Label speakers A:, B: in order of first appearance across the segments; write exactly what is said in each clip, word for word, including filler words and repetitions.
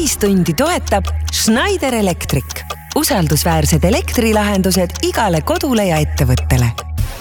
A: Ühistundi toetab Schneider Electric. Usaldusväärsed elektrilahendused igale kodule ja ettevõttele.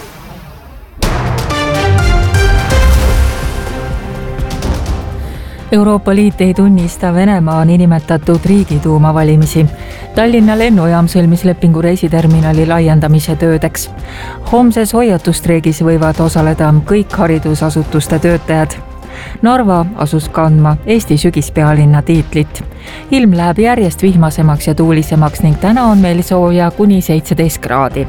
B: Euroopa Liit ei tunnista Venemaa nimetatud riigiduuma valimisi. Tallinna lennujaam sõlmis lepingu reisiterminali laiendamise töödeks. Homses hoiatustreigis võivad osaleda kõik haridusasutuste töötajad. Narva asus kandma Eesti sügispealinna tiitlit. Ilm läheb järjest vihmasemaks ja tuulisemaks ning täna on meil sooja kuni seitseteist kraadi.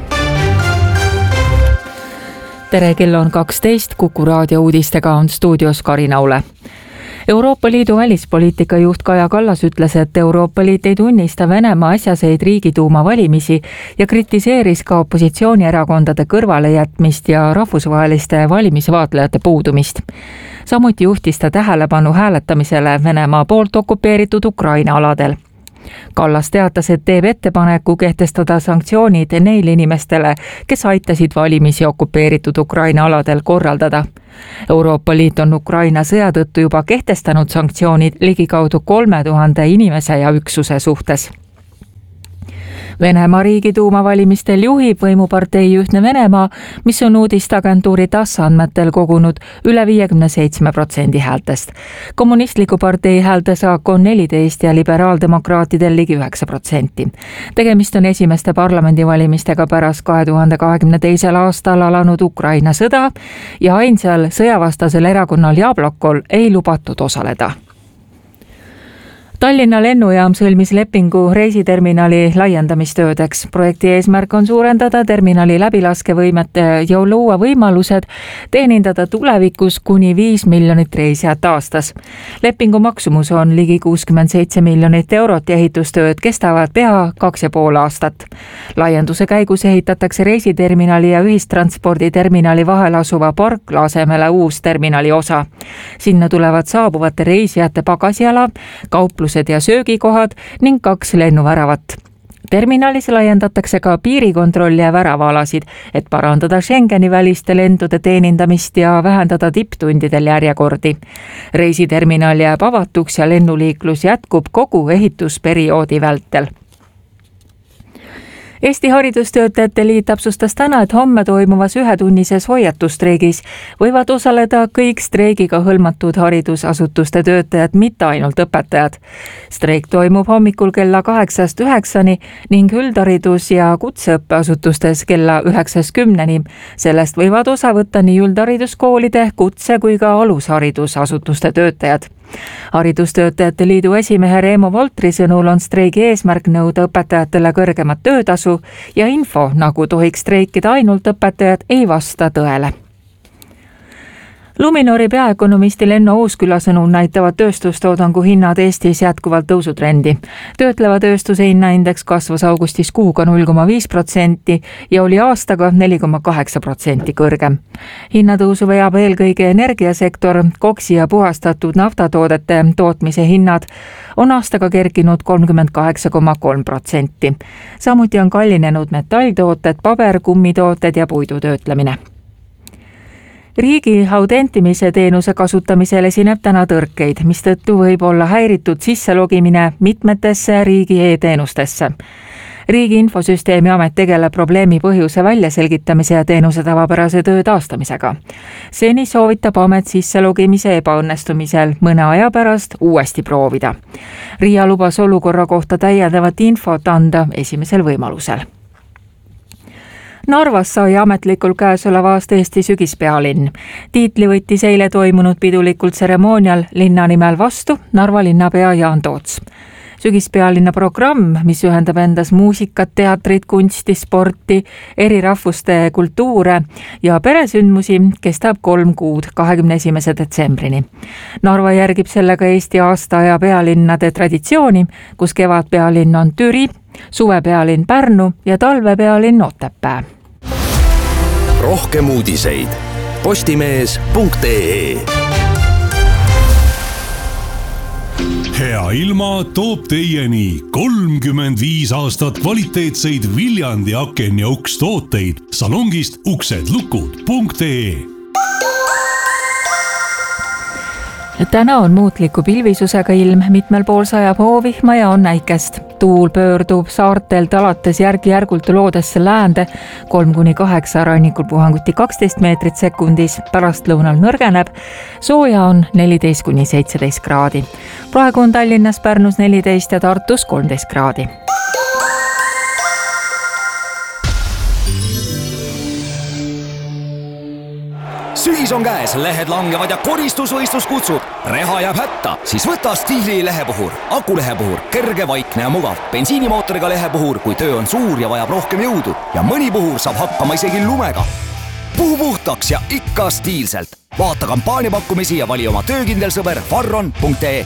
B: Tere, kell on kaksteist, Kuku raadio uudistega on stuudios Karin Aule. Euroopa Liidu välispoliitika juht Kaja Kallas ütles, et Euroopa Liit ei tunnista Venemaa asjaseid riigiduuma valimisi ja kritiseeris ka opositsioonierakondade kõrvalejätmist ja rahvusvaheliste valimisvaatlejate puudumist. Samuti juhtis ta tähelepanu hääletamisele Venemaa poolt okupeeritud Ukraina aladel. Kallas teatas, et teeb ettepaneku kehtestada sanktsioonid neile inimestele, kes aitasid valimisi okupeeritud Ukraina aladel korraldada. Euroopa Liit on Ukraina sõja tõttu juba kehtestanud sanktsioonid ligikaudu kolme tuhande inimese ja üksuse suhtes. Venemaa riigiduuma valimistel juhib võimupartei Ühtne Venemaa, mis on uudistagentuuri TASS andmetel kogunud üle viiekümne seitsme protsendi häältest. Kommunistliku partei häältesaak on neliteist ja liberaaldemokraatidel ligi üheksa protsenti. Tegemist on esimeste parlamendivalimistega pärast kahe tuhande kahekümne teisel aastal alanud Ukraina sõda ja ainsal sõjavastasel erakonnal Jablokol ei lubatud osaleda. Tallinna lennujaam sõlmis lepingu reisiterminali laiendamistöödeks. Projekti eesmärk on suurendada terminali läbilaskevõimet ja luua võimalused teenindada tulevikus kuni viis miljonit reisijat aastas. Lepingu maksumus on ligi kuuskümmend seitse miljonit eurot ja ehitustööd kestavad pea kaks ja pool aastat. Laienduse käigus ehitatakse reisiterminali ja ühistransporditerminali vahel asuva parkla asemele uus terminali osa. Sinna tulevad saabuvate reisijate pagasiala, kauplus ja söögikohad ning kaks lennuväravat. Terminalis laiendatakse ka piirikontrolli ja väravalasid, et parandada Schengeni väliste lendude teenindamist ja vähendada tipptundidel järjekordi. Reisiterminal jääb avatuks ja lennuliiklus jätkub kogu ehitusperioodi vältel. Eesti haridustöötajate liit täpsustas täna, et homme toimuvas ühetunnises hoiatustreigis võivad osaleda kõik streigiga hõlmatud haridusasutuste töötajad, mitte ainult õpetajad. Streik toimub hommikul kella kaheksast üheksani ning üldharidus- ja kutseõppeasutustes kella üheksast kümneni. Sellest võivad osa võtta nii üldhariduskoolide, kutse kui ka alusharidusasutuste töötajad. Haridustöötajate liidu esimehe Reemo Voltri sõnul on streigi eesmärk nõuda õpetajatele kõrgemat töötasu ja info, nagu tohiks streikida ainult õpetajad, ei vasta tõele. Luminori peaökonomisti Lenno Uusküla sõnul näitavad tööstustoodangu hinnad Eestis jätkuvalt tõusutrendi. Töötleva tööstuse hinnaindeks kasvas augustis kuuga null koma viis protsenti ja oli aastaga neli koma kaheksa protsenti kõrgem. Hinnatõusu veab eelkõige energiasektor, koksi ja puhastatud naftatoodete tootmise hinnad on aastaga kerkinud kolmkümmend kaheksa koma kolm protsenti. Samuti on kallinenud metalltooted, paber, kummitooted ja puidutöötlemine. Riigi autentimise teenuse kasutamisel esineb täna tõrkeid, mistõttu võib olla häiritud sisselogimine mitmetesse riigi e-teenustesse. Riigi infosüsteemi amet tegeleb probleemi põhjuse väljaselgitamise ja teenuse tavapärase töö taastamisega. Seni soovitab amet sisselogimise ebaõnnestumisel mõne aja pärast uuesti proovida. Riia lubas olukorra kohta täiendavat infot anda esimesel võimalusel. Narvas sai ametlikul käesoleva aasta Eesti sügispealinn. Tiitli võttis eile toimunud pidulikult tseremoonial linna nimel vastu Narva linnapea Jaan Toots. Sügispealinna programm, mis ühendab endas muusikat, teatrit, kunsti, sporti, eri rahvuste kultuure ja peresündmusi, kestab kolm kuud kahekümne esimese detsembrini. Narva järgib sellega Eesti aastaaja pealinnade traditsiooni, kus kevadpealinn on Türi, suvepealinn Pärnu ja talvepealinn Otepää.
C: Rohkem uudiseid postimees punkt ee.
D: Hea ilma toob teieni kolmkümmend viis aastat kvaliteetseid Viljandi aken ja uks tooteid salongist uksedlukud punkt ee.
B: Täna on muutliku pilvisusega ilm, mitmel pool sajab hoovihma ja on näikest. Tuul pöördub saartelt alates järgi-järgult loodesse läände, kolm kuni kaheksa, rannikul puhanguti kaksteist meetrit sekundis, pärastlõunal nõrgeneb, sooja on neliteist kuni seitseteist kraadi. Praegu on Tallinnas, Pärnus neliteist ja Tartus kolmteist kraadi.
C: Sügis on käes, lehed langevad ja koristusvõistlus kutsub. Reha jääb hätta, siis võta Stiili lehepuhur. Akulehepuhur, kerge, vaikne ja mugav. Bensiinimootoriga lehepuhur, kui töö on suur ja vajab rohkem jõudu. Ja mõni puhur saab hakkama isegi lumega. Puhu puhtaks ja ikka stiilselt. Vaata kampaaniapakkumisi ja vali oma töökindel sõber farron punkt ee.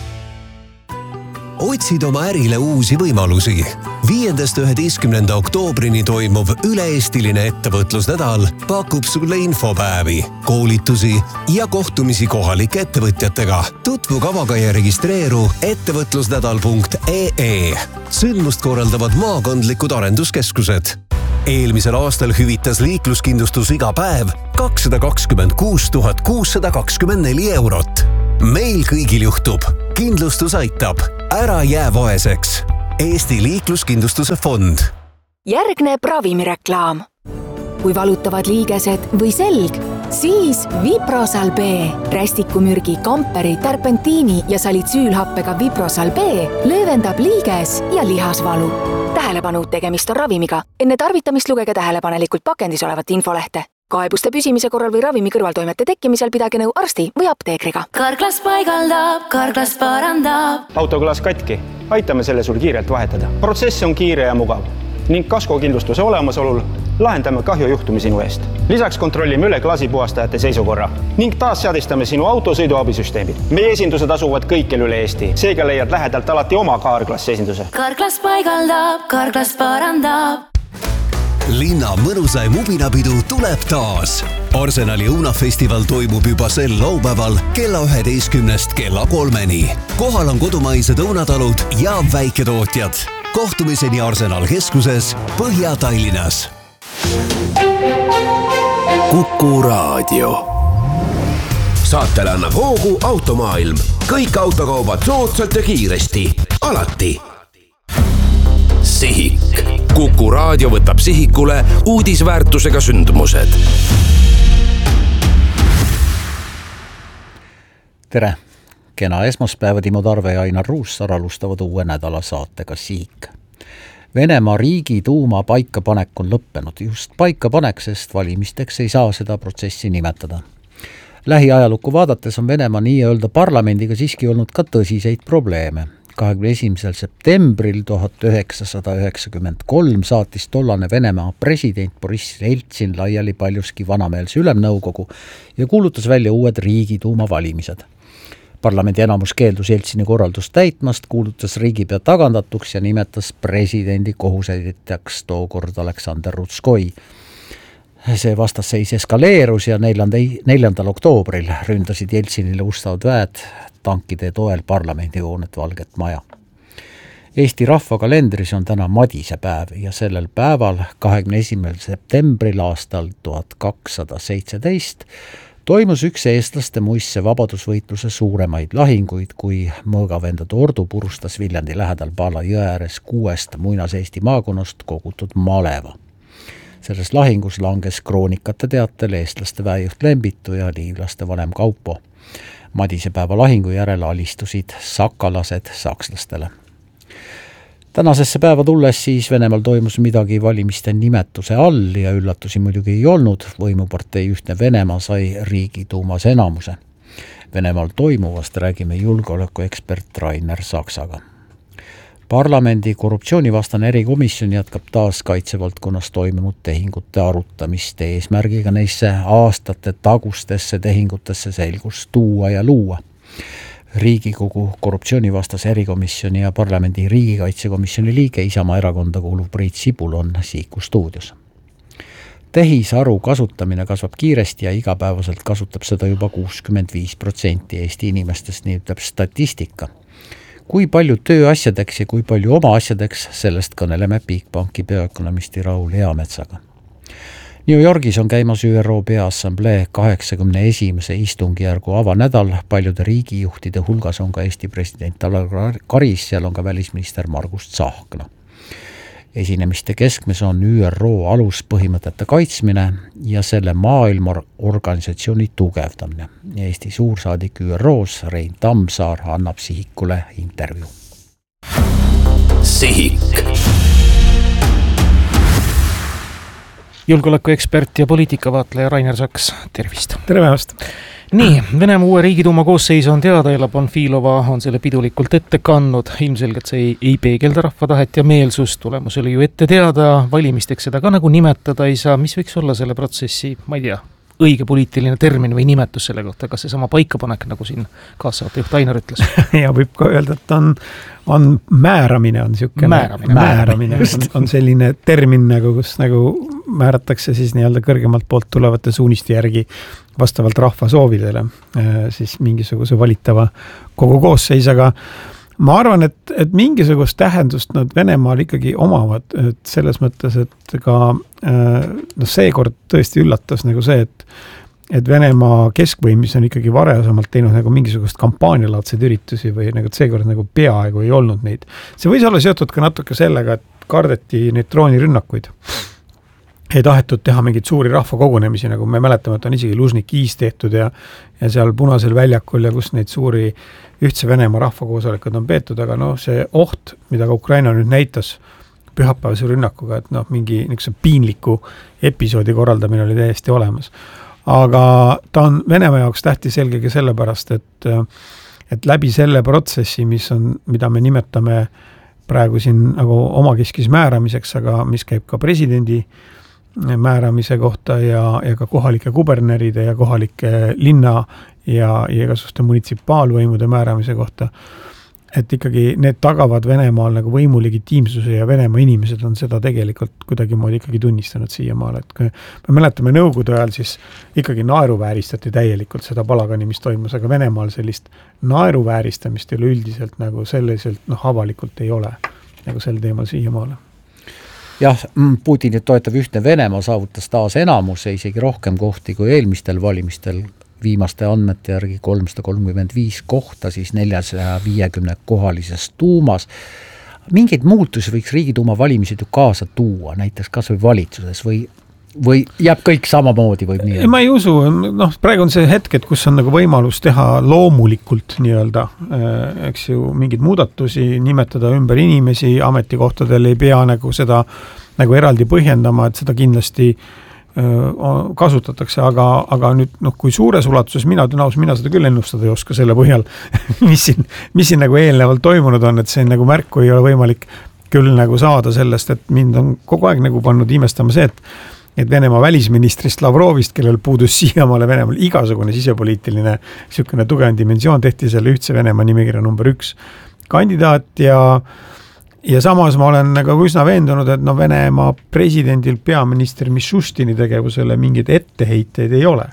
E: Otsid oma ärile uusi võimalusi. Viiendast üheteistkümnenda oktoobrini toimuv üle-eestiline ettevõtlusnädal pakub sulle infopäevi, koolitusi ja kohtumisi kohalike ettevõtjatega. Tutvu kavaga ja registreeru ettevõtlusnädal punkt ee. Sündmust korraldavad maakondlikud arenduskeskused. Eelmisel aastal hüvitas liikluskindlustus iga päev kakssada kakskümmend kuus tuhat kuussada kakskümmend neli eurot. Meil kõigil juhtub. Kindlustus aitab. Ära jää vaeseks. Eesti liikluskindlustuse fond.
F: Järgneb ravimireklaam. Kui valutavad liigesed või selg, siis Viprosal B. Rästikumürgi, kamperi, terpentiini ja salitsüülhappega Viprosal B löövendab liiges ja lihasvalu. Tähelepanu, tegemist on ravimiga. Enne tarvitamist lugege tähelepanelikult pakendis olevat infolehte. Kaebuste püsimise korral või ravimi kõrvaltoimete tekkimisel pidage nõu arsti või apteekriga.
G: Karglas paigaldab, Karglas parandab.
H: Autoklas katki. Aitame selle sul kiirelt vahetada. Protsess on kiire ja mugav. Ning kaskokindlustuse olemasolul lahendame kahjujuhtumi sinu eest. Lisaks kontrollime üle klaasipuhastajate seisukorra. Ning taas seadistame sinu auto sõiduabisüsteemid. Meie esindused asuvad kõikjal üle Eesti. Seega leiad lähedalt alati oma Karglas esinduse.
G: Karglas paigaldab, Karglas parandab.
E: Linna mõnusaim ubinapidu tuleb taas. Arsenali õunafestival toimub juba sel laupäeval kella üheteistkümnest kella kolmeni. Kohal on kodumaised õunatalud ja väiketootjad. Kohtumiseni Arsenal keskuses Põhja-Tallinnas.
C: Kuku Raadio. Saatele annab hoogu Automaailm. Kõik autokaubad soodsalt ja kiiresti. Alati. Sihik. Kuku Raadio võtab sihikule uudisväärtusega sündmused.
I: Tere! Kena esmaspäeva Timo Tarve ja Ainar Ruussaar alustavad uue nädala saatega Sihik. Venemaa riigiduuma paikapanek on lõppenud. Just paikapanek, sest valimisteks ei saa seda protsessi nimetada. Lähiajalukku vaadates on Venemaa nii-öelda parlamendiga siiski olnud ka tõsiseid probleeme. kahekümne esimesel septembril tuhat üheksasada üheksakümmend kolm saatis tollane Venemaa president Boriss Jeltsin laiali paljuski vanameelse ülemnõukogu ja kuulutas välja uued riigiduuma valimised. Parlamendi enamus keeldus Jeltsini korraldust täitmast, kuulutas riigipea tagandatuks ja nimetas presidendi kohusetäitjaks tookord Aleksander Rutskoi. See vastasseis eskaleerus ja neljandal oktoobril ründasid Jeltsinile ustavad väed tankide toel parlamendi hoonet Valget Maja. Eesti rahvakalendris on täna Madise päev ja sellel päeval kahekümne esimesel septembril aastal tuhat kakssada seitseteist toimus üks eestlaste muistse vabadusvõitluse suuremaid lahinguid, kui mõõgavendade ordu purustas Viljandi lähedal Paala jõe ääres kuuest muinas Eesti maakonnast kogutud maleva. Selles lahingus langes kroonikate teatel eestlaste väejuht Lembitu ja liivlaste vanem Kaupo. Madise päeva lahingu järel alistusid sakalased sakslastele. Tänasesse päeva tulles siis Venemaal toimus midagi valimiste nimetuse all ja üllatusi muidugi ei olnud. Võimupartei Ühtne Venemaa sai riigiduumas enamuse. Venemaal toimuvast räägime julgeolekuekspert Rainer Saksaga. Parlamendi korruptsioonivastane erikomisjon jätkab taas kaitsevaldkonnas toimunud tehingute arutamist eesmärgiga neisse aastate tagustesse tehingutesse selgust tuua ja luua. Riigikogu korruptsioonivastase erikomisjoni ja parlamendi riigikaitsekomisjoni liige Isamaa erakonda kuuluv Priit Sibul on Siiku stuudios. Tehisaru kasutamine kasvab kiiresti ja igapäevaselt kasutab seda juba kuuskümmend viis protsenti Eesti inimestest, nii ütleb statistika. Kui palju tööasjadeks ja kui palju oma asjadeks, sellest kõneleme Bigbanki peaökonomisti Raul Eametsaga. New Yorgis on käimas Ü R O Peaassamblee kaheksakümne esimese istungjärgu avanädal. Paljude riigijuhtide hulgas on ka Eesti president Alar Karis, seal on ka välisminister Margus Tsahkna. Esinemiste keskmes on Ü R O aluspõhimõtete kaitsmine ja selle maailma organisatsiooni tugevdamine. Eesti suursaadik Ü R O's Rein Tammsaar annab Sihikule intervjuu.
J: Sihik.
K: Julgeolekuekspert ja poliitikavaatleja Rainer Saks, tervist.
L: Tere päevast.
K: Nii, Venemaa uue riigiduuma koosseis on teada, Ella Panfilova on selle pidulikult ette kannud. Ilmselgelt see ei, ei peegelda rahva tahet ja meelsust. Tulemus oli ju ette teada, valimisteks seda ka nagu nimetada ei saa. Mis võiks olla selle protsessi, ma ei tea, õige poliitiline termin või nimetus selle kohta, kas see sama paikapanek, nagu siin kaassaatejuht Ainar ütles?
L: Ja võib ka öelda, et on, on määramine on siukene,
K: määramine,
L: määramine on, on selline termin, nagu, kus nagu määratakse siis nii-öelda kõrgemalt poolt tulevate suuniste järgi vastavalt rahva soovidele siis mingisuguse valitava kogu koosseis, aga ma arvan, et, et mingisugust tähendust nad Venemaal ikkagi omavad, et selles mõttes, et ka no seekord tõesti üllatas nagu see, et, et Venemaa keskvõimis on ikkagi varasemalt teinud nagu mingisugust kampaanialaadseid üritusi või nagu seekord nagu peaaegu ei olnud neid. See võis olla seotud ka natuke sellega, et kardeti neid droonirünnakuid. Ei tahetud teha mingeid suuri rahvakogunemisi, nagu me mäletame, et on isegi Lužnikis tehtud ja, ja seal Punasel väljakul ja kus neid suuri ühtse Venemaa rahvakoosolekud on peetud, aga noh, see oht, mida ka Ukraina nüüd näitas pühapäevase rünnakuga, et noh, mingi niisuguse piinliku episoodi korraldamine oli täiesti olemas. Aga ta on Venemaa jaoks tähtis selgegi sellepärast, et, et läbi selle protsessi, mis on, mida me nimetame praegu siin nagu omakeskis määramiseks, aga mis käib ka presidendi määramise kohta ja, ja ka kohalike kubernäride ja kohalike linna ja, ja igasuguste munitsipaalvõimude määramise kohta, et ikkagi need tagavad Venemaal nagu võimu legitiimsuse ja Venemaa inimesed on seda tegelikult kuidagi moodi ikkagi tunnistanud siiamaale, et kui me mäletame Nõukogude ajal, siis ikkagi naeruvääristati täielikult seda palagani, mis toimus, aga Venemaal sellist naeruvääristamist üleüldiselt nagu selliselt noh, avalikult ei ole nagu sel teemal siiamaale.
I: Jah, Putinit toetav ühtne Venemaa saavutas taas enamuse, isegi rohkem kohti kui eelmistel valimistel, viimaste andmete järgi kolmsada kolmkümmend viis kohta, siis neljasada viiekümne kohalises tuumas. Mingeid muutusi võiks riigiduuma valimised ju kaasa tuua, näiteks kas või valitsuses või, või jääb kõik samamoodi või nii?
L: Ma ei usu, noh, praegu on see hetk, et kus on nagu võimalus teha loomulikult nii-öelda, eks ju, mingeid muudatusi, nimetada ümber inimesi, ametikohtadel ei pea nagu seda nagu eraldi põhjendama, et seda kindlasti kasutatakse, aga, aga nüüd, noh, kui suures ulatuses mina tõnaus, mina seda küll ennustada ei oska selle põhjal, mis siin, mis siin nagu eelnevalt toimunud on, et see nagu märku ei ole võimalik küll nagu saada sellest, et mind on kogu aeg nagu pannud imestama see, et, et Venemaa välisministrist Lavrovist, kellel puudus siiamaale Venemaal igasugune sisepoliitiline niisugune tugev dimensioon, tehti selle ühtse Venemaa nimekirja number üks kandidaat ja Ja samas ma olen nagu üsna veendunud, et no Venemaa presidendil peaminister Mišustini tegevusele mingeid etteheiteid ei ole.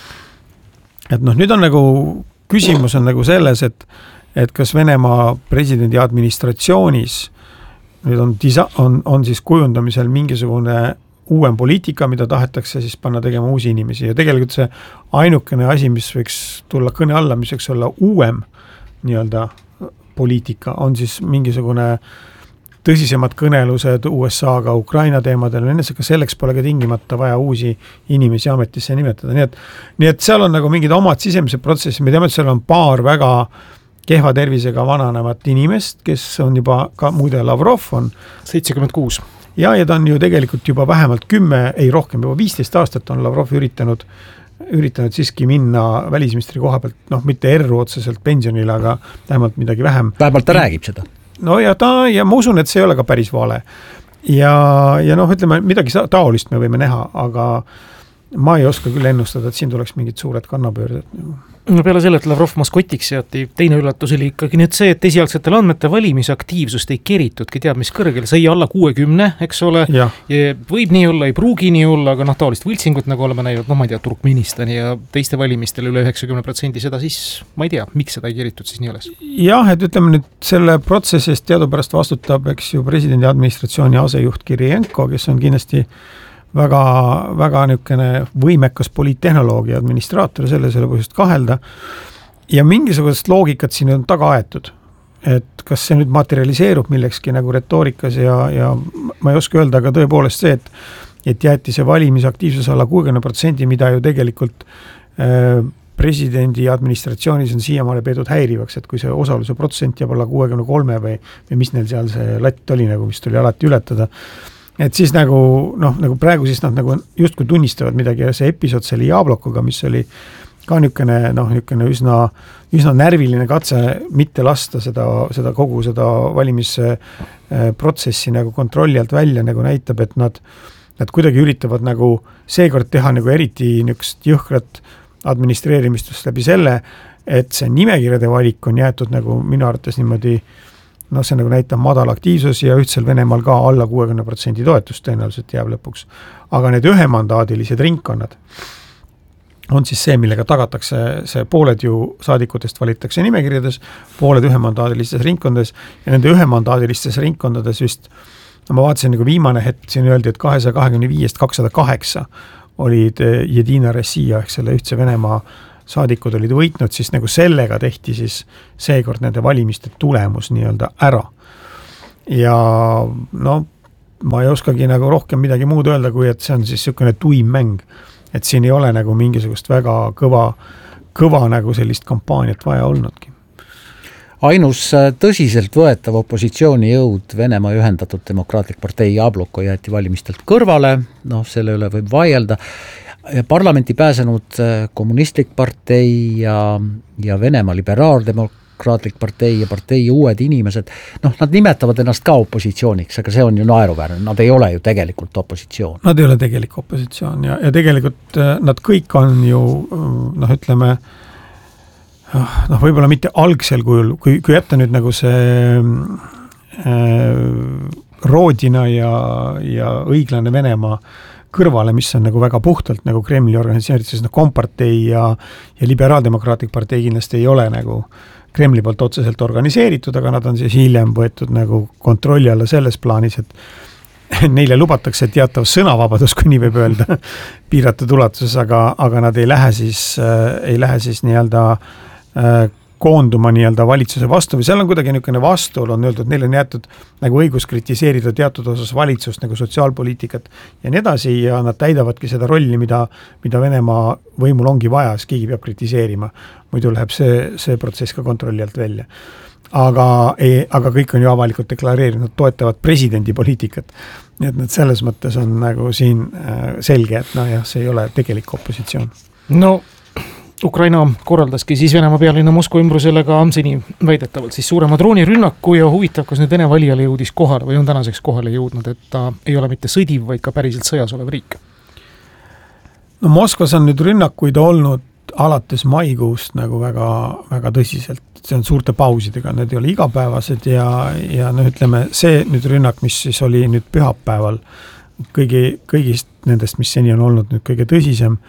L: Et noh, nüüd on nagu, küsimus on nagu selles, et, et kas Venemaa presidendi administratsioonis nüüd on, on, on siis kujundamisel mingisugune uuem poliitika, mida tahetakse siis panna tegema uusi inimesi. Ja tegelikult see ainukene asi, mis võiks tulla kõne alla, mis võiks olla uuem nii-öelda poliitika, on siis mingisugune tõsisemad kõnelused U S A-ga Ukraina teemadel, ennast selleks pole ka tingimata vaja uusi inimesi ametisse nimetada. Nii et, nii et seal on nagu mingid omad sisemised protsessid, me teame, et seal on paar väga kehva tervisega vananevat inimest, kes on juba, ka muide Lavrov on
K: seitsekümmend kuus.
L: Ja, ja ta on ju tegelikult juba vähemalt kümme, ei rohkem, juba viisteist aastat on Lavrov üritanud üritanud siiski minna välisministri koha pealt, noh, mitte erru otseselt pensionile, aga vähemalt midagi vähem.
I: Vähemalt ta räägib seda.
L: No ja ta, ja ma usun, et see ei ole ka päris vale. Ja, ja noh, ütleme, midagi taolist me võime näha, aga ma ei oska küll ennustada, et siin tuleks mingid suured kannapöörded.
K: No peale selle, et Lavrov maskotiks seati, teine üllatus oli ikkagi nüüd see, et esialgsetel andmete valimisaktiivsust ei keritudki teab mis kõrgel, sai alla kuuekümne, eks ole, ja. Ja võib nii olla, ei pruugi nii olla, aga noh, taolist võltsingut nagu oleme näinud, no ma ei tea, Turkmenistani ja teiste valimistel üle üheksakümne protsendi seda, siis ma ei tea, miks seda ei keritud siis nii oles?
L: Jah, et ütleme nüüd selle protsessist teadupärast vastutab, eks ju, presidendi administratsiooni asejuht Kirienko, kes on kindlasti väga, väga niisugune võimekas poliittehnoloogia administraator, selles ei ole põhjust kahelda. Ja mingisugust loogikat siin on taga aetud, et kas see nüüd materialiseerub millekski nagu retoorikas ja, ja ma ei oska öelda, aga tõepoolest see, et, et jäeti see valimisaktiivsus alla kuuekümne protsendi, mida ju tegelikult äh, presidendi administratsioonis on siiamaale peetud häirivaks, et kui see osaluse protsent jääb alla kuuekümne kolme või, või mis neil seal see latt oli, nagu, mis tuli alati ületada, et siis nagu, noh, nagu praegu siis nad nagu justkui tunnistavad midagi ja see episood selle Jablokoga, mis oli ka niisugune, noh, niisugune üsna, üsna närviline katse mitte lasta seda, seda kogu seda valimisprotsessi nagu kontrolli alt välja nagu näitab, et nad, nad kuidagi üritavad nagu seekord teha nagu eriti niisugust jõhkrat administreerimistust läbi selle, et see nimekirjade valik on jäetud nagu minu arvates niimoodi, noh, see nagu näitab madal aktiivsus ja ühtsel Venemaal ka alla kuuekümne protsendi toetust tõenäoliselt jääb lõpuks. Aga need ühemandaadilised ringkonnad on siis see, millega tagatakse see pooled ju saadikutest valitakse nimekirjades, pooled ühemandaadilistes ringkondades ja nende ühemandaadilistes ringkondades vist, no ma vaatasin nagu viimane hetk, siin öeldi, et kahesaja kahekümne viiest kakssada kaheksa olid Jedina Rossija ehk selle ühtse Venemaa saadikud olid võitnud, siis nagu sellega tehti siis seekord nende valimiste tulemus nii-öelda ära. Ja no ma ei oskagi nagu rohkem midagi muud öelda, kui et see on siis niisugune tuim mäng, et siin ei ole nagu mingisugust väga kõva, kõva nagu sellist kampaaniat vaja olnudki.
I: Ainus tõsiselt võetav opositsiooni jõud Venemaa ühendatud demokraatlik partei Jabloko jäeti valimistelt kõrvale, noh, selle üle võib vaielda. Parlamenti pääsenud kommunistlik partei ja, ja Venemaa liberaaldemokraatlik partei ja partei uued inimesed, noh, nad nimetavad ennast ka opositsiooniks, aga see on ju naeruväärne, nad ei ole ju tegelikult opositsioon.
L: Nad ei ole tegelik opositsioon ja, ja tegelikult nad kõik on ju, noh, ütleme, noh, võib-olla mitte algsel kujul, kui, kui jätta nüüd nagu see äh, Roodina ja, ja õiglane Venemaa kõrvale, mis on nagu väga puhtalt nagu Kremli organiseeritud, siis no kompartei ja, ja liberaaldemokraatlik partei kindlasti ei ole nagu Kremli poolt otseselt organiseeritud, aga nad on siis hiljem võetud nagu kontrolli alla selles plaanis, et neile lubatakse teatav sõnavabadus, kui nii võib öelda, piiratud ulatuses, aga, aga nad ei lähe siis, äh, ei lähe siis nii-öelda äh, koonduma nii-öelda valitsuse vastu või seal on kuidagi niisugune vastuol, on öeldud, neil on jäetud nagu õigus kritiseerida teatud osas valitsust nagu sotsiaalpoliitikat ja nii edasi ja nad täidavadki seda rolli, mida, mida Venemaa võimul ongi vaja, siis keegi peab kritiseerima. Muidu läheb see, see protsess ka kontrolli alt välja. Aga, ei, aga kõik on ju avalikult deklareerinud, toetavad presidendi poliitikat. Nii et need selles mõttes on nagu siin selge, et no jah, see ei ole tegelik opositsioon.
K: No Ukraina korraldaski siis Venemaa pealinna Moskva ümbrusele ka seni väidetavalt siis suurema droonirünnaku ja huvitav, kas nüüd Vene valijale jõudis kohale või on tänaseks kohale jõudnud, et ta ei ole mitte sõdiv, vaid ka päriselt sõjas olev riik?
L: No Moskvas on nüüd rünnakuid olnud alates maikuust nagu väga, väga tõsiselt. See on suurte pausidega, need ei ole igapäevased ja, ja no ütleme, see nüüd rünnak, mis siis oli nüüd pühapäeval kõigi, kõigist nendest, mis seni on olnud nüüd kõige tõsisem,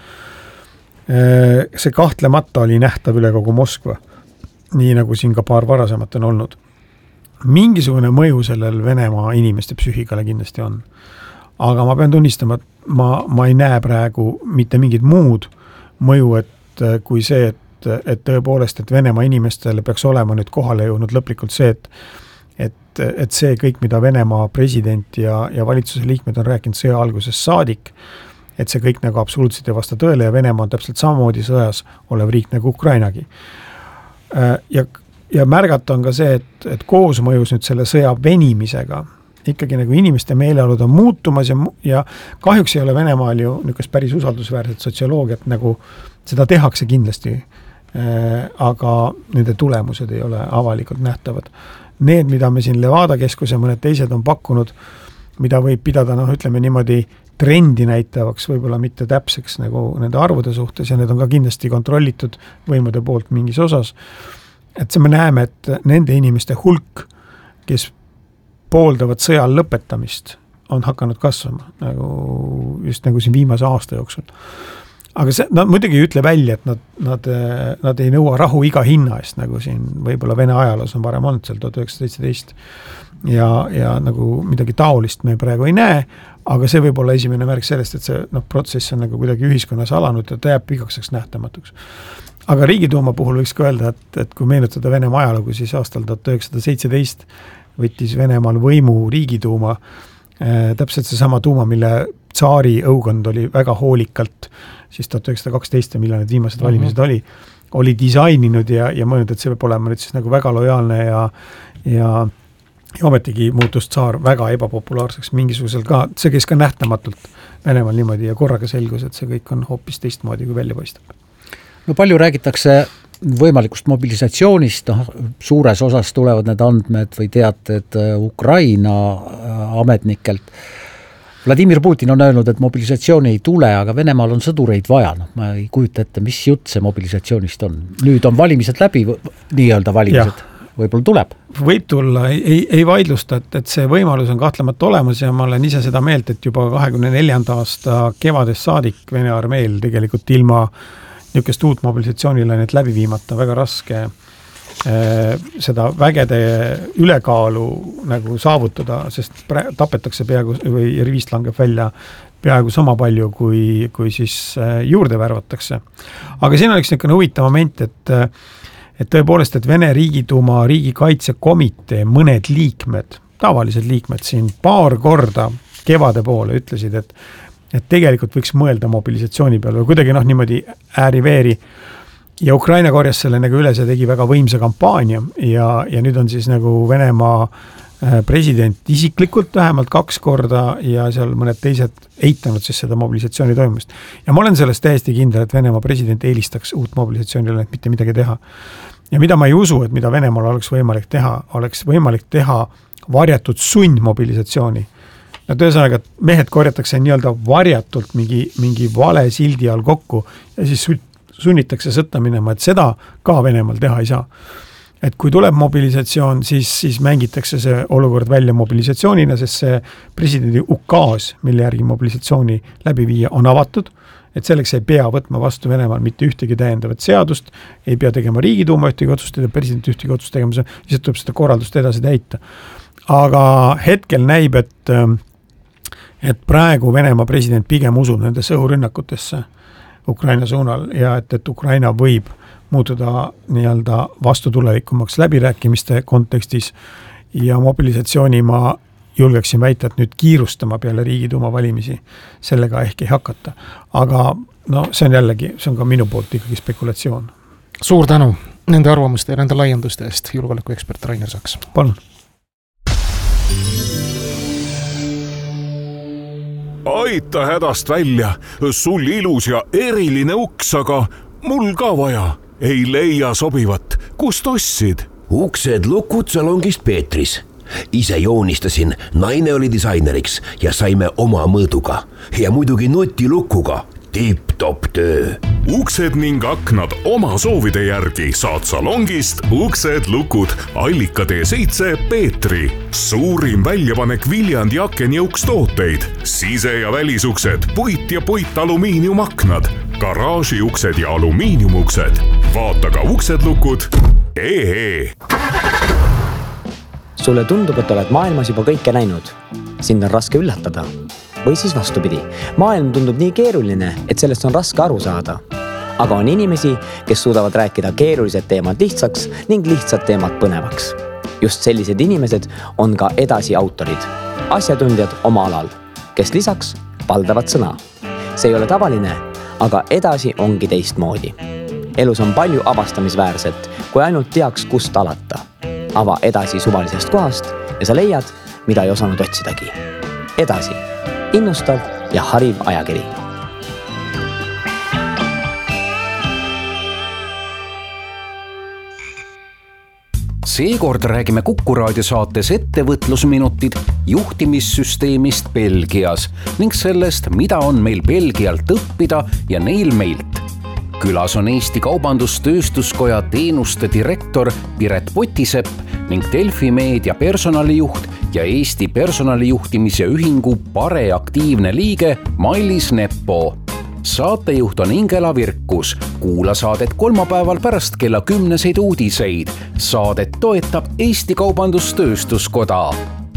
L: see kahtlemata oli nähtav üle kogu Moskva, nii nagu siin ka paar varasemat on olnud. Mingisugune mõju sellel Venemaa inimeste psüühikale kindlasti on. Aga ma pean tunnistama, et ma, ma ei näe praegu mitte mingit muud mõju, et kui see, et, et tõepoolest, et Venemaa inimestele peaks olema nüüd kohale jõudnud lõplikult see, et, et, et see kõik, mida Venemaa president ja, ja valitsuse liikmed on rääkinud sõja alguses saadik, et see kõik nagu absoluutselt ei vasta tõele ja Venemaa on täpselt samamoodi sõjas olev riik nagu Ukrainagi. Ja, ja märgata on ka see, et, et koosmõjus nüüd selle sõja venimisega ikkagi nagu inimeste meeleolud on muutumas ja, ja kahjuks ei ole Venemaal ju niisugust päris usaldusväärset sotsioloogiat, nagu seda tehakse kindlasti, aga nende tulemused ei ole avalikult nähtavad. Need, mida me siin Levada keskus ja mõned teised on pakkunud, mida võib pidada, noh, ütleme niimoodi, trendi näitavaks, võib-olla mitte täpseks nagu nende arvude suhtes ja need on ka kindlasti kontrollitud võimude poolt mingis osas. Et see me näeme, et nende inimeste hulk, kes pooldavad sõjal lõpetamist, on hakanud kasvama nagu, just nagu siin viimase aasta jooksul. Aga see, nad muidugi ei ütle välja, et nad, nad, nad ei nõua rahu iga hinna eest, nagu siin võib-olla Vene ajaloos on varem olnud seal tuhat üheksasada seitseteist. ja, ja nagu midagi taolist me praegu ei näe, aga see võib olla esimene märk sellest, et see no, protsess on nagu kuidagi ühiskonnas alanud ja ta jääb igakseks nähtamatuks. Aga Riigiduuma puhul võiks ka öelda, et, et kui meenutada Venemaa ajalugu, siis aastal tuhat üheksasada seitseteist võttis Venemaal võimu Riigiduuma, äh, täpselt see sama tuuma, mille tsaari õukond oli väga hoolikalt, siis tuhat üheksasada kaksteist, mille need viimased valimised mm-hmm. oli, oli disaininud ja, ja mõelnud, et see võib olema nüüd siis nagu väga lojaalne ja, ja, ja ometigi muutus tsaar väga ebapopulaarseks mingisugusel ka, see käis ka nähtamatult Venemaal niimoodi ja korraga selgus, et see kõik on hoopis teistmoodi, kui välja paistab.
I: No palju räägitakse võimalikust mobilisatsioonist, noh, suures osas tulevad need andmed või teated Ukraina ametnikelt. Vladimir Putin on öelnud, et mobilisatsiooni ei tule, aga Venemaal on sõdureid vaja. No, ma ei kujuta ette, mis jutt see mobilisatsioonist on. Nüüd on valimised läbi, nii-öelda valimised. Ja. Võib-olla tuleb.
L: Võib tulla, ei, ei vaidlusta, et, et see võimalus on kahtlemata olemas ja ma olen ise seda meelt, et juba kahekümne neljanda aasta kevadest saadik Vene armeel tegelikult ilma niisugust uut mobilisatsioonilainet läbi viimata, väga raske äh, seda vägede ülekaalu nagu saavutada, sest pre- tapetakse peaaegu või rivist langeb välja peaaegu sama palju, kui, kui siis äh, juurde värvatakse. Aga siin on üks niisugune huvitav moment, et, et tõepoolest, et Vene Riigiduuma riigikaitsekomitee mõned liikmed, tavalised liikmed siin paar korda kevade poole ütlesid, et et tegelikult võiks mõelda mobilisatsiooni peale või kuidagi noh niimoodi ääri-veeri ja Ukraina korjas selle nagu üles ja tegi väga võimsa kampaania ja, ja nüüd on siis nagu Venemaa president isiklikult vähemalt kaks korda ja seal mõned teised eitanud siis seda mobilisatsiooni toimumist. Ja ma olen sellest täiesti kindel, et Venemaa president eelistaks uut mobilisatsioonile, et mitte midagi teha. Ja mida ma ei usu, et mida Venemaal oleks võimalik teha, oleks võimalik teha varjatud sundmobilisatsiooni. Nad ühesõnaga, et mehed korjatakse nii-öelda varjatult mingi, mingi vale sildi all kokku ja siis sunnitakse sõtta minema, et seda ka Venemaal teha ei saa. Et kui tuleb mobilisatsioon, siis, siis mängitakse see olukord välja mobilisatsioonina, sest see presidendi ukaas, mille järgi mobilisatsiooni läbi viia, on avatud, et selleks ei pea võtma vastu Venemaal mitte ühtegi täiendavat seadust, ei pea tegema Riigiduuma ühtegi otsust, president ühtegi otsust tegema, siis tuleb seda korraldust edasi täita. Aga hetkel näib, et et praegu Venemaa president pigem usub nendesse õhurünnakutesse Ukraina suunal ja et, et Ukraina võib muutuda nii-öelda vastutulelikumaks läbirääkimiste kontekstis ja mobilisatsiooni ma julgeksin väita, et nüüd kiirustama peale Riigiduuma valimisi sellega ehk ei hakata. Aga no see on jällegi, see on ka minu poolt ikkagi spekulatsioon.
K: Suur tänu nende arvamuste ja nende laienduste eest, julgeolekuekspert Rainer Saks.
L: Palun.
J: Aita hädast välja, sul ilus ja eriline uks, aga mul ka vaja. Ei leia sobivat. Kust ossid?
M: Uksed lukud salongist Peetris. Ise joonistasin, naine oli disaineriks ja saime oma mõõduga. Ja muidugi nutilukuga. Tip-top töö.
J: Uksed ning aknad oma soovide järgi saad salongist Uksed lukud Allika tee seitse Peetri. Suurim väljapanek Viljandi aken ja uks tooteid. Sise- ja välisuksed, puit ja puit alumiiniumaknad, garaaži uksed ja alumiiniumuksed. Vaata ka Uksed lukud. Ee.
N: Sulle tundub, et oled maailmas juba kõike näinud. Sind on raske üllatada. Või siis vastupidi, maailm tundub nii keeruline, et sellest on raske aru saada. Aga on inimesi, kes suudavad rääkida keerulised teemad lihtsaks ning lihtsad teemad põnevaks. Just sellised inimesed on ka edasi autorid, asjatundjad oma alal, kes lisaks valdavad sõna. See ei ole tavaline, aga edasi ongi teistmoodi. Elus on palju avastamisväärset, kui ainult teaks, kust alata. Ava edasi suvalisest kohast ja sa leiad, mida ei osanud otsidagi. Edasi. Innustav ja hariv ajakiri.
C: Seekord räägime Kuku raadio saates ettevõtlusminutid juhtimissüsteemist Belgias ning sellest, mida on meil Belgialt õppida ja neil meilt. Külas on Eesti Kaubandustööstuskoja teenuste direktor Piret Potisepp ning Delfi meedia personalijuht ja Eesti personalijuhtimise ühingu Pare aktiivne liige Mailis Neppo.
O: saatejuht on Ingela Virkus. Kuula saadet kolmapäeval pärast kella kümneseid uudiseid. Saadet toetab Eesti Kaubandus-Tööstuskoda.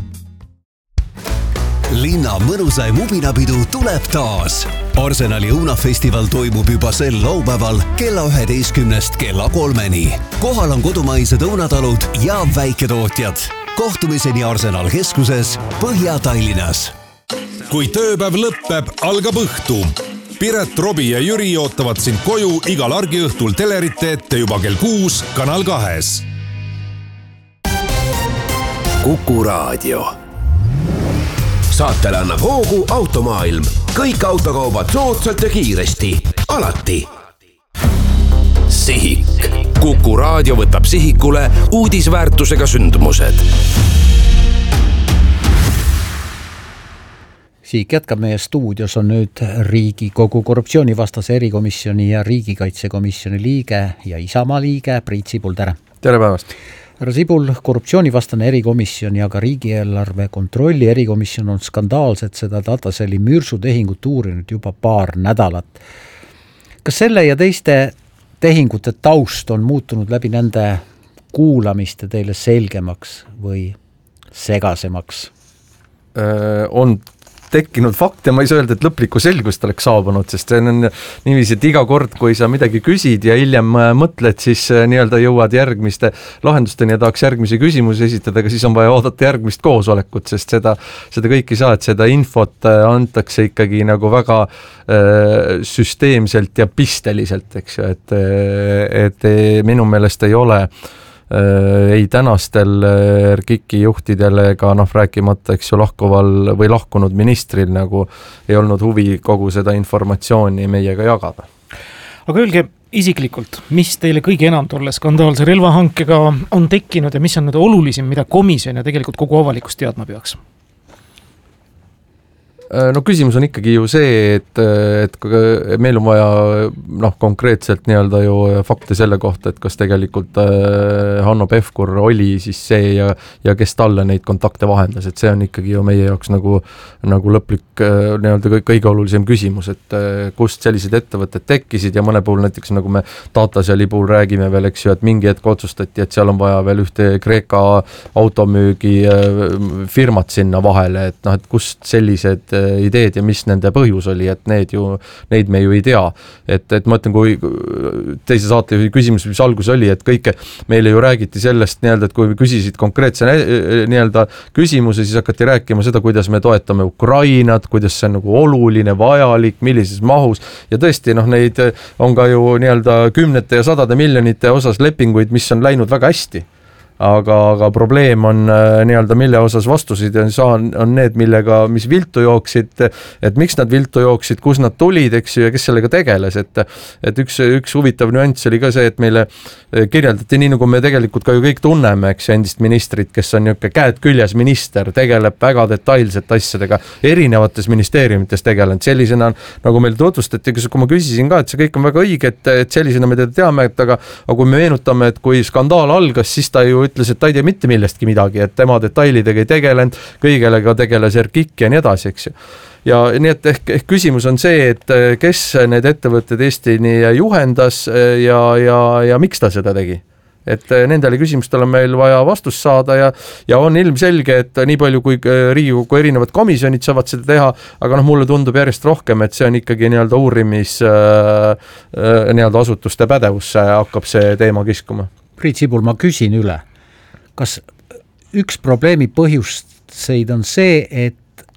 E: Linna mõnusaim ubinapidu tuleb taas. Arsenali õunafestival toimub juba sel laupäeval kella üheteistkümnest kella kolmeni. Kohal on kodumaised õunatalud ja väiketootjad. Kohtumiseni Arsenal keskuses Põhja-Tallinnas.
P: Kui tööpäev lõppeb, algab õhtu. Piret, Robi ja Jüri ootavad sind koju igal argiõhtul telerite ette juba kell kuus Kanal kahes.
M: Kuku Raadio. Saatele annab hoogu Automaailm. Kõik autokaubad soodsalt ja kiiresti. Alati. Sihik. Kuku Raadio võtab sihikule uudisväärtusega sündmused.
I: Siik jätkab meie stuudios on nüüd Riigikogu korruptsioonivastase erikomisjoni ja riigikaitsekomisjoni liige ja Isamaa liige Priit Sibul, tere!
Q: Tere päevast!
I: Härra Sibul, korruptsioonivastane erikomisjon ja ka riigieelarve kontrolli erikomisjon on skandaalselt seda Dataseli mürsutehingut uurinud juba paar nädalat. Kas selle ja teiste tehingute taust on muutunud läbi nende kuulamiste teile selgemaks või segasemaks?
Q: Öö, on tekkinud fakt ja ma ei saa öelda, et lõplikku selgust oleks saabunud, sest see on niiviisi, et iga kord, kui sa midagi küsid ja hiljem mõtled, siis nii-öelda jõuad järgmiste lahendusteni ja tahaks järgmisi küsimusi esitada, aga siis on vaja oodata järgmist koosolekut, sest seda, seda kõik ei saa, et seda infot antakse ikkagi nagu väga äh, süsteemselt ja pisteliselt, eks ju, et, et minu meelest ei ole ei tänastel R K I juhtidel ega noh, rääkimata, eks ju, lahkuval või lahkunud ministril nagu ei olnud huvi kogu seda informatsiooni meiega jagada.
K: Aga öelge isiklikult, mis teile kõige enam tolle skandaalse relvahankega on tekkinud ja mis on nüüd olulisim, mida komisjon ja tegelikult kogu avalikkus teadma peaks?
Q: No küsimus on ikkagi ju see, et, et meil on vaja noh, konkreetselt nii-öelda ju fakte selle kohta, et kas tegelikult Hanno Pevkur oli siis see ja, ja kes talle neid kontakte vahendas, et see on ikkagi ju meie jaoks nagu, nagu lõplik nii-öelda kõige olulisem küsimus, et kust sellised ettevõtted tekkisid ja mõne puhul näiteks nagu me Dataseli puhul räägime veel, eks ju, et mingi hetk otsustati, et seal on vaja veel ühte Kreeka automüügi firmat sinna vahele, et noh, et kust sellised ideed ja mis nende põhjus oli, et need ju, neid me ju ei tea. Et, et ma ütlen, kui teise saate küsimus, mis algus oli, et kõike meile ju räägiti sellest nii-öelda, et kui küsisid konkreetse nii-öelda küsimuse, siis hakati rääkima seda, kuidas me toetame Ukrainat, kuidas see on nagu oluline, vajalik, millises mahus ja tõesti, noh, neid on ka ju nii-öelda kümnete ja sadade miljonite osas lepinguid, mis on läinud väga hästi. Aga, aga probleem on nii-öelda, mille osas vastusid on, on need, millega, mis viltu jooksid, et miks nad viltu jooksid, kus nad tulid, eks ju, ja kes sellega tegeles, et, et üks, üks huvitav nüanss oli ka see, et meile kirjeldati nii, nagu me tegelikult ka ju kõik tunneme, eks endist ministrit, kes on niisugune käed küljes minister, tegeleb väga detailselt asjadega, erinevates ministeeriumites tegelenud, sellisena, nagu meil tutvustati, kui ma küsisin ka, et see kõik on väga õige, et, et sellisena me teda teame, et aga, aga kui me meenutame, et kui skandaal algas, siis ta ju ütles, et ta ei tea mitte millestki midagi, et tema detailidega ei tegelenud, kõigelega tegeles R K I ja nii edasi, eks ju. Ja nii et ehk, ehk küsimus on see, et kes need ettevõtted Eestini juhendas ja, ja, ja miks ta seda tegi. Et nendele küsimustele on meil vaja vastust saada ja, ja on ilmselge, et nii palju kui Riigikogu erinevad komisjonid saavad seda teha, aga noh, mulle tundub järjest rohkem, et see on ikkagi nii-öelda uurimis nii-öelda asutuste pädevusse hakkab see teema kiskuma.
I: Priit Sibul, ma küsin üle. Kas üks probleemi põhjuseid on see, et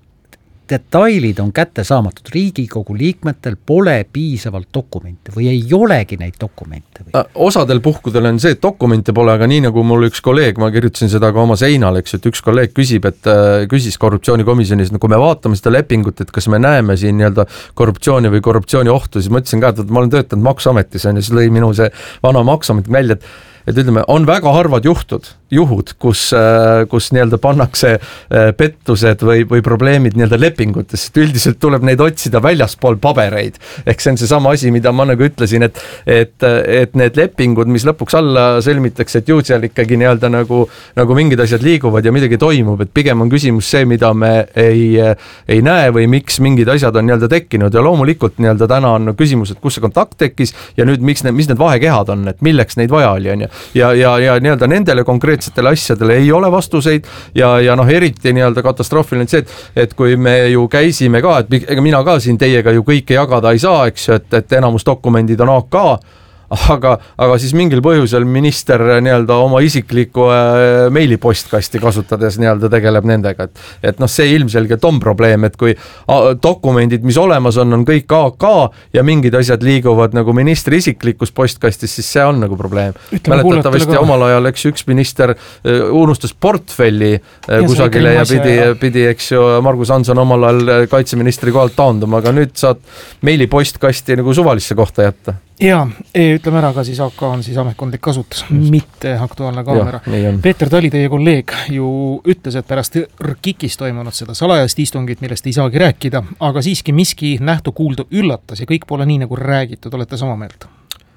I: detailid on kätte saamatud, Riigikogu liikmetel pole piisavalt dokumente või ei olegi neid dokumente? Või?
Q: Osadel puhkudel on see, et dokumente pole, aga nii nagu mul üks kolleeg, ma kirjutasin seda ka oma seinal, eks, et üks kolleeg küsib, et küsis korruptsioonikomisjonis, no kui me vaatame seda lepingut, et kas me näeme siin nii-öelda korruptsiooni või korruptsiooni ohtu, siis ma ütlesin ka, et ma olen töötanud Maksuametis, ja siis lõi minu see vana Maksuamet välja, et et ütleme, on väga harvad juhtud, juhud, kus, kus nii-öelda pannakse pettused või, või probleemid nii-öelda lepingutes, et üldiselt tuleb neid otsida väljaspool pabereid. Ehk see on see sama asi, mida ma nagu ütlesin, et, et, et need lepingud, mis lõpuks alla sõlmitakse, et ju seal ikkagi nii-öelda nagu, nagu mingid asjad liiguvad ja midagi toimub, et pigem on küsimus see, mida me ei, ei näe või miks mingid asjad on nii-öelda tekkinud ja loomulikult nii-öelda täna on küsimus, et kus see kontakt tekkis ja nüüd miks need, mis need vahekehad on, et milleks neid vaja oli, on ju. Ja, ja, ja nii-öelda nendele konkreetsetele asjadele ei ole vastuseid ja, ja noh, eriti nii-öelda katastroofiline see, et, et kui me ju käisime ka, et ega mina ka siin teiega ju kõike jagada ei saa, eks ju, et, et enamus dokumendid on A K, aga, aga siis mingil põhjusel minister nii-öelda oma isikliku äh, meilipostkasti kasutades nii-öelda tegeleb nendega, et, et noh, see ilmselgelt on probleem, et kui a, dokumendid, mis olemas on, on kõik A K ja mingid asjad liiguvad nagu ministri isiklikus postkastis, siis see on nagu probleem. Mäletatavasti omal ajal, eks üks minister äh, unustas portfelli äh, ja kusagile ja pidi, pidi, eks ju, Margus Hanson omal ajal kaitseministri kohalt taanduma, aga nüüd saad meilipostkasti nagu suvalisse kohta jätta.
K: Ja, ütleme ära ka siis A K on siis ametkondlik kasutus, mitte Aktuaalne Kaamera. Peeter Tali, teie kolleeg, ju ütles, et pärast RKIK-is toimunud seda salajast istungit, millest ei saagi rääkida, aga siiski miski nähtu kuuldu üllatas ja kõik pole nii nagu räägitud, olete sama meelt?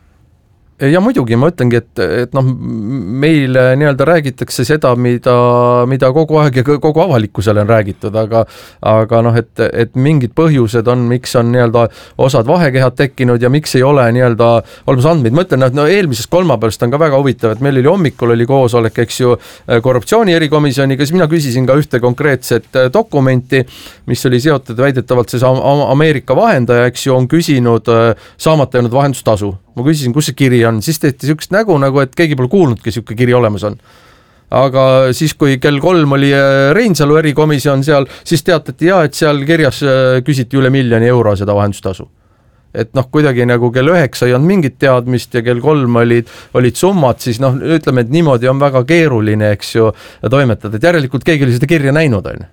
Q: Ja muidugi ma ütlengi, et, et noh, meil nii-öelda räägitakse seda, mida, mida kogu aeg ja kogu avalikkusele on räägitud, aga, aga noh, et, et mingid põhjused on, miks on nii-öelda osad vahekehad tekkinud ja miks ei ole nii-öelda olemas andmeid. Ma ütlen, et no eelmisest kolmapäevast on ka väga huvitav, et meil oli hommikul oli koosolek, eks ju, korruptsiooni erikomisjoniga, siis mina küsisin ka ühte konkreetset dokumenti, mis oli seotud väidetavalt siis Ameerika vahendaja, eks ju, on küsinud saamata jäänud vahendustasu. Ma küsisin, kus see kiri on, siis tehti sükst nägu, nagu et keegi pole kuulnudki, siuke kiri olemas on. Aga siis, kui kell kolm oli Reinsalu erikomisjon seal, siis teatati ja, et seal kirjas küsiti üle miljoni euro seda vahendustasu. Et noh, kuidagi nagu kell üheksa ei olnud mingit teadmist ja kell kolm olid, olid summad, siis noh, ütleme, et niimoodi on väga keeruline, eks ju, toimetada, et järelikult keegi oli seda kirja näinud, on.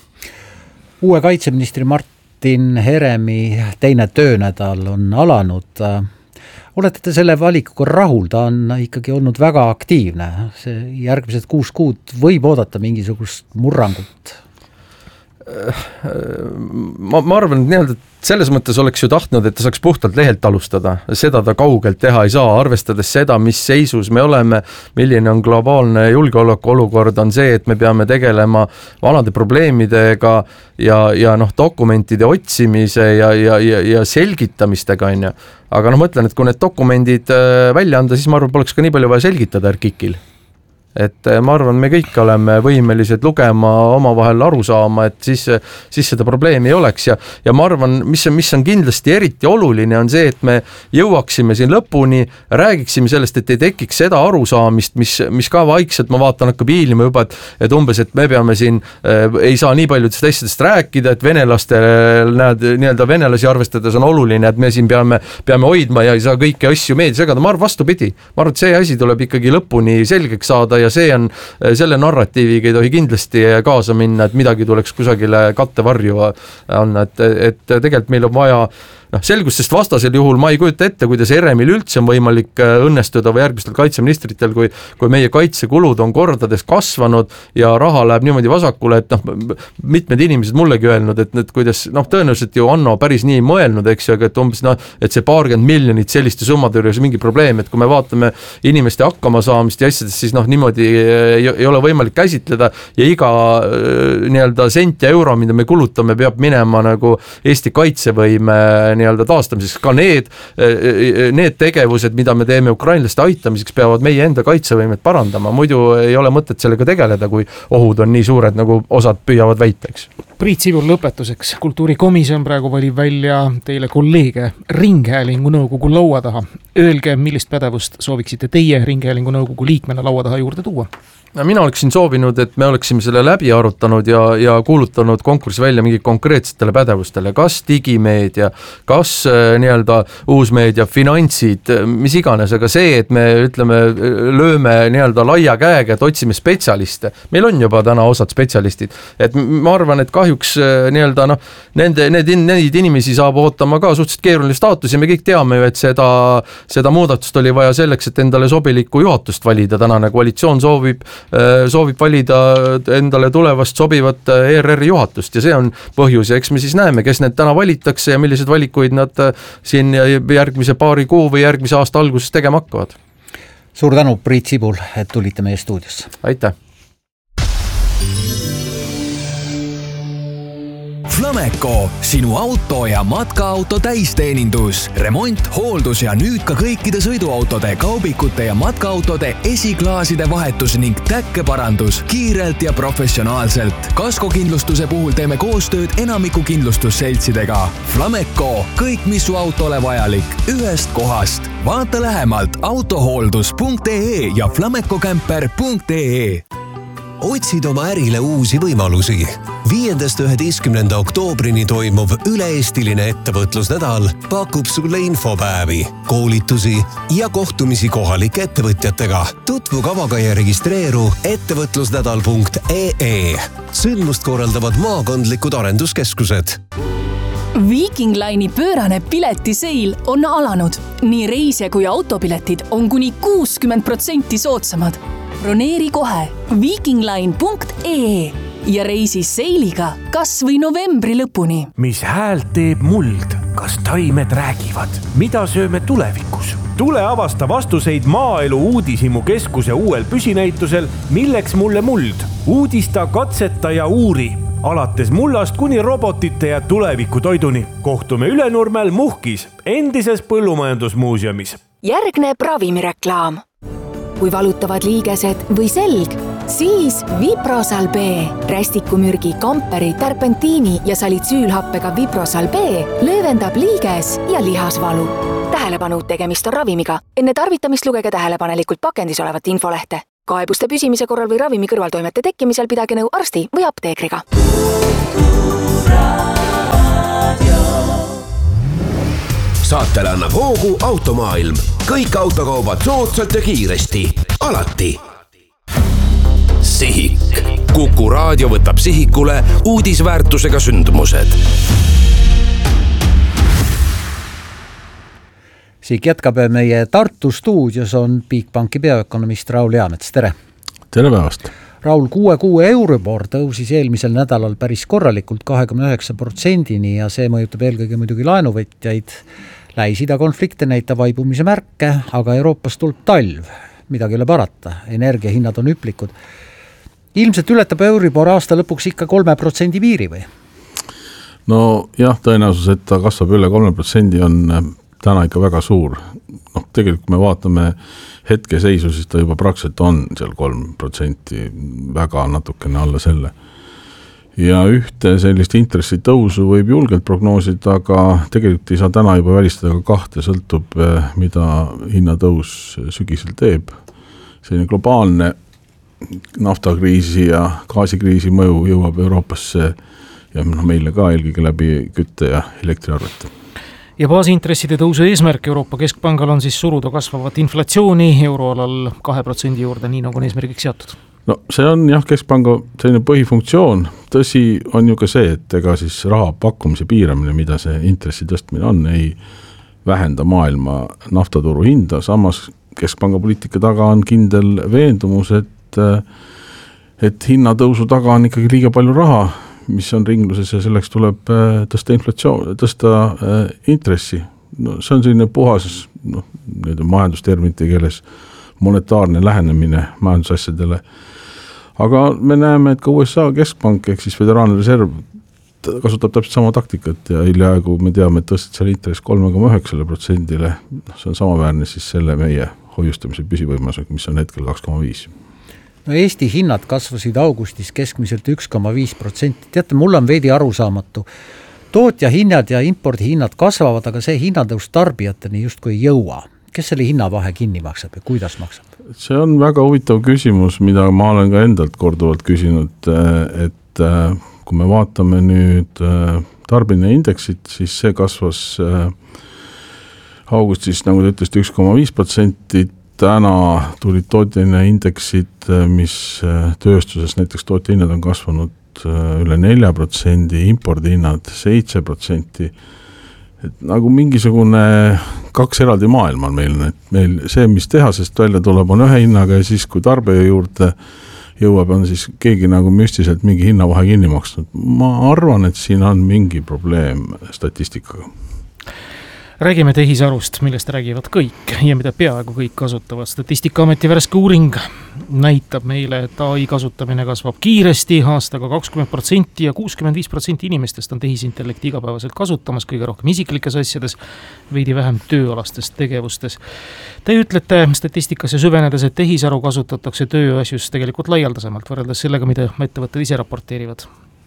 I: Uue kaitseministri Martin Heremi teine töönädal on alanud. Olete te selle valikuga rahul, ta on ikkagi olnud väga aktiivne, see järgmised kuus kuud võib oodata mingisugust murrangut?
Q: Ma, ma arvan, et nii-öelda selles mõttes oleks ju tahtnud, et ta saaks puhtalt lehelt alustada, seda ta kaugelt teha ei saa, arvestades seda, mis seisus me oleme, milline on globaalne julgeoleku olukord, on see, et me peame tegelema vanade probleemidega ja, ja noh, dokumentide otsimise ja, ja, ja, ja selgitamistega, on ju. Aga noh, mõtlen, et kui need dokumendid välja anda, siis ma arvan, poleks ka nii palju vaja selgitada RKIK-il. Et ma arvan, me kõik oleme võimelised lugema, omavahel aru saama, et siis, siis seda probleemi ei oleks ja, ja ma arvan, mis on, mis on kindlasti eriti oluline, on see, et me jõuaksime siin lõpuni, räägiksime sellest, et ei tekiks seda arusaamist, mis, mis ka vaikselt, ma vaatan, hakkab hiilima juba, et, et umbes, et me peame siin, äh, ei saa nii paljudest asjadest rääkida, et venelastel, näed, nii-öelda venelasi arvestades on oluline, et me siin peame, peame hoidma ja ei saa kõiki asju meedia segada, ma arvan vastupidi, ma arvan, et see asi tuleb ikkagi lõpuni selgeks saada ja ja see on, selle narratiiviga ei tohi kindlasti kaasa minna, et midagi tuleks kusagile kattevarju anna, et, et tegelikult meil on vaja noh, selgust, sest vastasel juhul ma ei kujuta ette, kuidas Heremil üldse on võimalik õnnestuda või järgmistel kaitseministritel, kui, kui meie kaitsekulud on kordades kasvanud ja raha läheb niimoodi vasakule, et noh, mitmed inimesed mullegi öelnud, et, et kuidas, noh, tõenäoliselt ju Anno päris nii mõelnud, eks ju, et umbes, noh, et see paarkümmend miljonit selliste summade juures mingi probleem, et kui me vaatame inimeste hakkama saamist ja asjadest, siis noh, niimoodi ei, ei ole võimalik käsitleda ja iga nii-öelda sent ja euro, mida me kulutame, peab minema nagu Eesti kaitsevõime nii-öelda taastamiseks, ka need, need tegevused, mida me teeme ukrainlaste aitamiseks, peavad meie enda kaitsevõimet parandama, muidu ei ole mõtet sellega tegeleda, kui ohud on nii suured, nagu osad püüavad väita, eks.
K: Priit Sibul lõpetuseks, kultuurikomisjon praegu valib välja teile kolleege Ringhäälingu nõukogu laua taha. Öelge, millist pädevust sooviksite teie Ringhäälingu nõukogu liikmena laua taha juurde tuua?
Q: mina oleksin soovinud, et me oleksime selle läbi arutanud ja, ja kuulutanud konkursi välja mingi konkreetsetele pädevustele, kas digimeedia, kas nii-öelda uusmeedia, finantsid, mis iganes, aga see, et me ütleme, lööme nii-öelda laia käega, et otsime spetsialiste. Meil on juba täna osad spetsialistid, et ma arvan, et kahjuks nii-öelda noh, nende, need, neid inimesi saab ootama ka suhteliselt keeruline staatus ja me kõik teame ju, et seda, seda muudatust oli vaja selleks, et endale sobilikku juhatust valida. Tänane koalitsioon soovib soovib valida endale tulevast sobivat E R R juhatust ja see on põhjus ja eks me siis näeme, kes need täna valitakse ja millised valikuid nad siin järgmise paari kuu või järgmise aasta alguses tegema hakkavad.
I: Suur tänu, Priit Sibul, et tulite meie stuudiosse.
Q: Aitäh!
C: Flameco, sinu auto ja matkaauto täisteenindus, remont, hooldus ja nüüd ka kõikide sõiduautode, kaubikute ja matkaautode esiklaaside vahetus ning täkkeparandus kiirelt ja professionaalselt. Kaskokindlustuse puhul teeme koostööd enamiku kindlustusseltsidega. Flameco, kõik mis su autole vajalik, ühest kohast. Vaata lähemalt autohooldus punkt ee ja flamecocamper punkt ee.
E: Otsid oma ärile uusi võimalusi. Viiendast üheteistkümnenda oktoobrini toimuv üle-eestiline ettevõtlusnädal pakub sulle infopäevi, koolitusi ja kohtumisi kohalike ettevõtjatega. Tutvu kavaga ja registreeru ettevõtlusnädal punkt ee. Sündmust korraldavad maakondlikud arenduskeskused.
R: Viking Line'i pöörane piletiseil on alanud. Nii reisija kui autopiletid on kuni kuuskümmend protsenti soodsamad. Broneeri kohe vikingline punkt ee ja reisi seiliga kas või novembri lõpuni.
S: Mis häält teeb muld? Kas taimed räägivad? Mida sööme tulevikus? Tule avasta vastuseid Maaelu Uudishimu keskuse uuel püsinäitusel Milleks mulle muld? Uudista, katseta ja uuri. Alates mullast kuni robotite ja tulevikutoiduni. Kohtume Ülenurmel Muhkis, endises põllumajandusmuuseumis.
F: Järgneb ravimireklaam. Kui valutavad liigesed või selg, siis Viprosal B. Rästikumürgi, kamperi, terpentiini ja salitsüülhappega Viprosal B löövendab liiges ja lihasvalu. Tähelepanu, tegemist on ravimiga. Enne tarvitamist lugege tähelepanelikult pakendis olevat infolehte. Kaebuste püsimise korral või ravimi kõrvaltoimete tekkimisel pidage nõu arsti või apteekriga.
M: Saatele annab hoogu Automaailm. Kõik autokaubad soodsalt ja kiiresti. Alati. Sihik. Kuku raadio võtab sihikule uudisväärtusega sündmused.
I: Sihik jätkab meie Tartu stuudios on Bigbanki peaökonomist Raul Jaamets. Tere!
T: Tere päevast!
I: Raul, kuue kuu Euribor tõusis eelmisel nädalal päris korralikult kahekümne üheksa protsendini ja see mõjutab eelkõige muidugi laenuvõtjaid. Lähis-Ida konflikte näitab vaibumise märke, aga Euroopas tuleb talv. Midagi ei ole parata, energiahinnad on hüplikud. Ilmselt ületab Euribor aasta lõpuks ikka kolme protsendi piiri või?
T: No jah, tõenäosus, et ta kasvab üle kolme protsendi on täna ikka väga suur. No, tegelikult me vaatame hetke seisu, siis ta juba praktiliselt on seal kolm protsenti, väga natukene alla selle. Ja ühte sellist intressitõusu võib julgelt prognoosida, aga tegelikult ei saa täna juba välistada ka kahte, sõltub, mida hinnatõus sügisel teeb. Selline globaalne naftakriisi ja gaasikriisi mõju jõuab Euroopasse ja meile ka eelkõige läbi kütte ja elektriarvete.
K: Ja baasiintresside tõusu eesmärk Euroopa Keskpangal on siis suruda kasvavat inflatsiooni euroalal kahe protsendi juurde, nii nagu on eesmärgiks seatud.
T: No see on jah Keskpanga selline põhifunktsioon. Tõsi on ju ka see, et ega siis raha pakkumise piiramine, mida see intressi tõstmine on, ei vähenda maailma naftaturu hinda. Samas Keskpanga poliitika taga on kindel veendumus, et, et hinnatõusu taga on ikkagi liiga palju raha, mis on ringluses ja selleks tuleb tõsta inflatsioon, tõsta intressi. No, see on selline puhas no, majandusterminite keeles monetaarne lähenemine majandusasjadele. Aga me näeme, et ka U S A Keskpank ehk siis Föderaalne Reserv kasutab täpselt sama taktikat ja hiljaaegu me teame, et tõstad seal intress kolme koma üheksa protsendile. See on samaväärne siis selle meie hoiustamise püsivõimasega, mis on hetkel kaks koma viis.
I: No Eesti hinnad kasvasid augustis keskmiselt üks koma viis protsenti. Teate, mul on veidi arusaamatu. Tootja hinnad ja impordi hinnad kasvavad, aga see hinnatõus tarbijateni justkui ei jõua. kes selle hinnavahe kinni maksab ja kuidas maksab?
T: See on väga huvitav küsimus, mida ma olen ka endalt korduvalt küsinud, et kui me vaatame nüüd tarbimine indeksit, siis see kasvas augustis, nagu te ütlesite, üks koma viis protsenti, täna tulid tootjahinna indeksid, mis tööstuses näiteks tootjahinnad on kasvanud üle nelja protsendi, impordihinnad seitse protsenti. Et nagu mingisugune kaks eraldi maailma on meil, et meil see, mis tehasest välja tuleb, on ühe hinnaga ja siis, kui tarbija juurde jõuab, on siis keegi nagu müstiliselt mingi hinnavahe kinni maksnud. Ma arvan, et siin on mingi probleem statistikaga.
K: Räägime tehisarust, millest räägivad kõik ja mida peaaegu kõik kasutavad. Statistikaameti värske uuring näitab meile, et A I kasutamine kasvab kiiresti, aastaga kakskümmend protsenti ja kuuskümmend viis protsenti inimestest on tehisintellekti igapäevaselt kasutamas, kõige rohkem isiklikes asjades, veidi vähem tööalastes tegevustes. Te ütlete statistikas ja süvenedes, et tehisaru kasutatakse tööasjus tegelikult laialdasemalt võrreldes sellega, mida ettevõtted ise raporteerivad.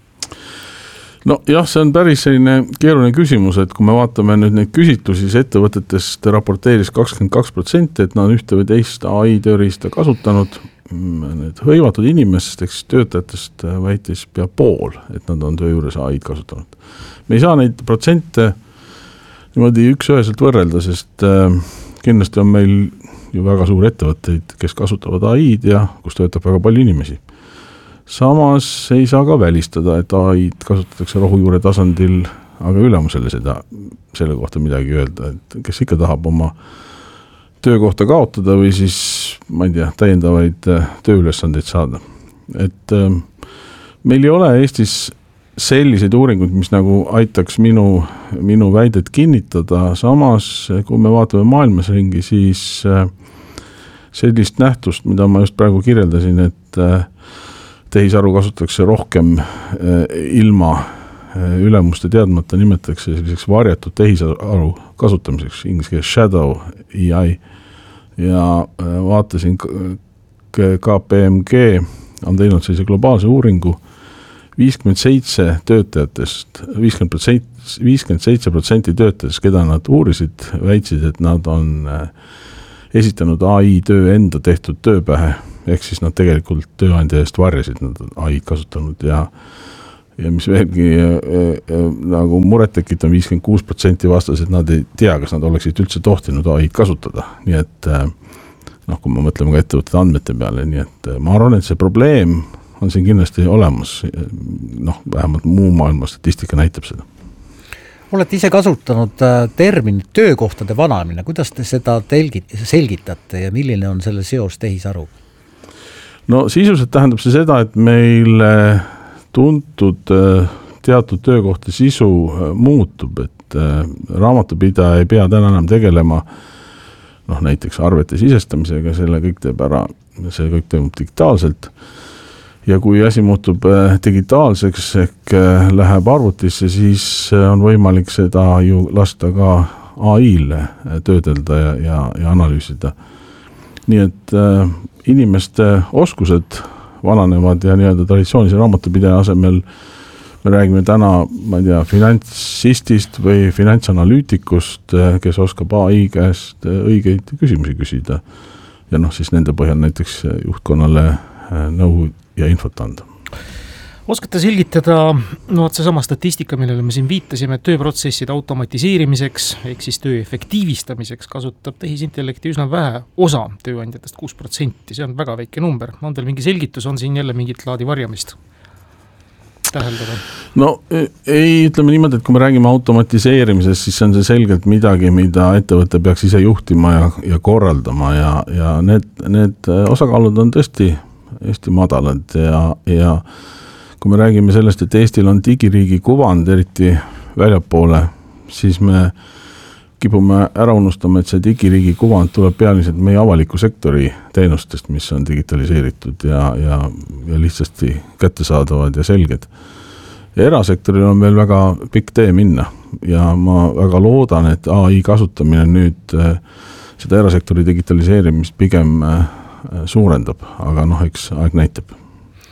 T: No jah, see on päris selline keeruline küsimus, et kui me vaatame nüüd neid küsitlusi, siis ettevõtetest raporteeris kakskümmend kaks protsenti, et nad on ühte või teist A I tööriista kasutanud. Need hõivatud inimestest, töötajatest väitis pea pool, et nad on töö juures A I-d kasutanud. Me ei saa neid protsente niimoodi üks üheselt võrrelda, sest kindlasti on meil ju väga suur ettevõtteid, kes kasutavad A I-d ja kus töötab väga palju inimesi. Samas ei saa ka välistada, et A I-d kasutatakse rohujuure tasandil, aga ülemusele seda, selle kohta midagi öelda, et kes ikka tahab oma töökohta kaotada või siis, ma ei tea, täiendavaid tööülesandeid saada. Et meil ei ole Eestis selliseid uuringuid, mis nagu aitaks minu, minu väidet kinnitada. Samas, kui me vaatame maailmas ringi, siis sellist nähtust, mida ma just praegu kirjeldasin, et tehisaru kasutatakse rohkem ilma ülemuste teadmata, nimetatakse selliseks varjatud tehisaru kasutamiseks, inglise keeles shadow A I. Ja vaatasin, K P M G on teinud sellise globaalse uuringu, viiskümmend seitse töötajatest, viiskümmend seitse protsenti töötajatest, keda nad uurisid, väitsid, et nad on esitanud A I töö enda tehtud tööpähe, ehk siis nad tegelikult tööandja eest varjasid, nad on A I kasutanud ja, ja mis veelgi äh, nagu muret tekitab, viiskümmend kuus protsenti vastas, et nad ei tea, kas nad oleksid üldse tohtinud A I kasutada. Nii et äh, noh, kui me mõtleme ka ettevõtete andmete peale, nii et äh, ma arvan, et see probleem on siin kindlasti olemas, noh, vähemalt muu maailma statistika näitab seda.
I: Olete ise kasutanud terminit töökohtade vanamine, kuidas te seda telgit, selgitate ja milline on selle seos tehisaru?
T: No sisuliselt tähendab see seda, et meil tuntud teatud töökohta sisu muutub, et raamatupidaja ei pea täna enam tegelema noh, näiteks arvete sisestamisega, selle kõik teeb ära, see kõik toimub digitaalselt. Ja kui asi muutub digitaalseks ehk läheb arvutisse, siis on võimalik seda ju lasta ka A I-le töödelda ja, ja, ja analüüsida. Nii et äh, inimeste oskused vananevad ja nii-öelda traditsioonilise raamatupidaja asemel me räägime täna, ma ei tea, finantsistist või finantsanalüütikust, kes oskab A I käest õigeid küsimusi küsida. Ja noh, siis nende põhjal näiteks juhtkonnale nõu ja infot anda.
K: Oskate selgitada, no see sama statistika, millele me siin viitasime, et tööprotsesside automatiseerimiseks, ehk siis töö efektiivistamiseks kasutab tehisintellekti üsna vähe osa tööandjatest, kuus protsenti, see on väga väike number. On teil mingi selgitus, on siin jälle mingit laadi varjamist täheldada?
T: No ei, ütleme niimoodi, et kui me räägime automatiseerimisest, siis on see selgelt midagi, mida ettevõte peaks ise juhtima ja, ja korraldama ja, ja need, need osakaalud on tõesti Eesti madalad ja, ja kui me räägime sellest, et Eestil on digiriigi kuvand eriti väljapoole, siis me kipume ära unustama, et see digiriigi kuvand tuleb pealiselt meie avaliku sektori teenustest, mis on digitaliseeritud ja, ja, ja lihtsasti kättesaadavad ja selged. Ja erasektoril on veel väga pikk tee minna ja ma väga loodan, et A I kasutamine nüüd seda erasektori digitaliseerimist pigem suurendab, aga noh, eks aeg näitab.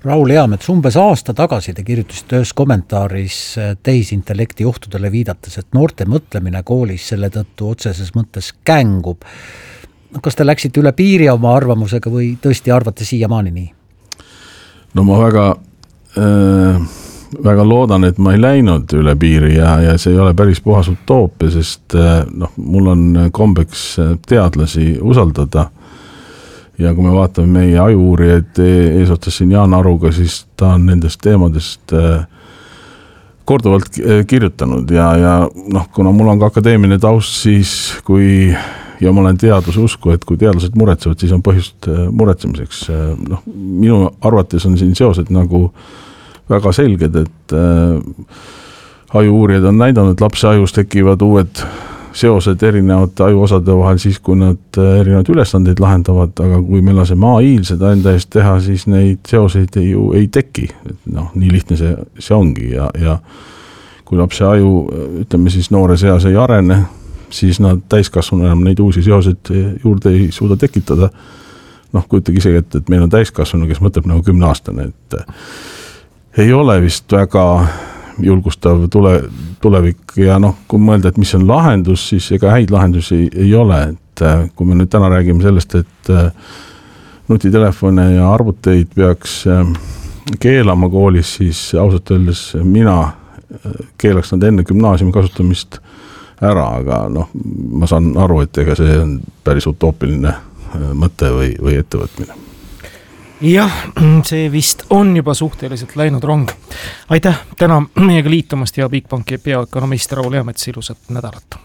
I: Raul Eamets, umbes aasta tagasi te kirjutasite ühes kommentaaris tehisintellekti ohtudele viidates, et noorte mõtlemine koolis selle tõttu otseses mõttes kängub. Kas te läksite üle piiri oma arvamusega või tõesti arvate siiamaani nii?
T: No ma väga, äh, väga loodan, et ma ei läinud üle piiri ja, ja see ei ole päris puhas utoopia, sest äh, noh, mul on kombeks teadlasi usaldada. Ja kui me vaatame meie ajuuurijaid eesotsas siin Jaan Aruga, siis ta on nendest teemadest korduvalt kirjutanud ja, ja noh, kuna mul on ka akadeemiline taust, siis kui, ja ma olen teaduse usku, et kui teadlased muretsevad, siis on põhjust muretsemiseks. Noh, minu arvates on siin seosed nagu väga selged, et ajuuurijad on näidanud, et lapse ajus tekivad uued seosed erinevate ajuosade vahel siis, kui nad erinevaid ülesandeid lahendavad, aga kui me laseme A I-l seda enda eest teha, siis neid seoseid ei, ju ei teki. Noh, nii lihtne see, see ongi ja, ja kui lapse aju, ütleme siis noore seas ei arene, siis nad täiskasvanu enam neid uusi seoseid juurde ei suuda tekitada. Noh, kujutage isegi, et, et meil on täiskasvanu, kes mõtleb nagu kümne aastane, et ei ole vist väga julgustav tule, tulevik ja noh, kui mõelda, et mis on lahendus, siis ega häid lahendusi ei, ei ole, et kui me nüüd täna räägime sellest, et nutitelefone ja arvuteid peaks keelama koolis, siis ausalt öeldes mina keelaks nad enne gümnaasiumi kasutamist ära, aga noh, ma saan aru, et ega see on päris utoopiline mõte või, või ettevõtmine.
K: Jah, see vist on juba suhteliselt läinud rong. Aitäh täna meiega liitumast ja Bigbanki peaökonomist Raul Eamets, ilusat nädalat.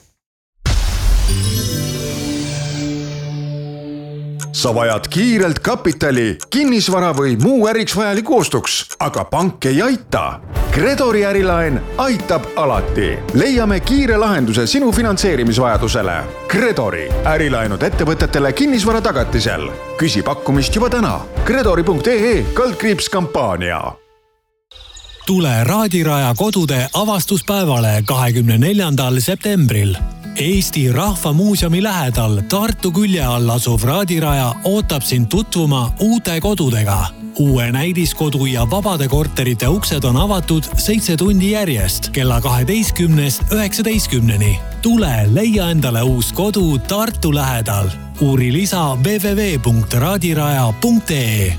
U: Sa vajad kiirelt kapitali, kinnisvara või muu äriks vajaliku ostuks, aga pank ei aita. Gredori ärilaen aitab alati. Leiame kiire lahenduse sinu finantseerimisvajadusele. Gredori ärilaenud ettevõtetele kinnisvara tagatisel. Küsi pakkumist juba täna. Gredori punkt ee kaldkriips kampaania.
V: Tule Raadiraja kodude avastuspäevale kahekümne neljandal septembril. Eesti Rahvamuuseumi lähedal Tartu külje all asuv Raadiraja ootab sind tutvuma uute kodudega. Uue näidiskodu ja vabade korterite uksed on avatud seitse tundi järjest kella kaheteistkümnest üheksateistkümneni. Tule leia endale uus kodu Tartu lähedal. Uuri lisa w w w punkt raadiraja punkt ee.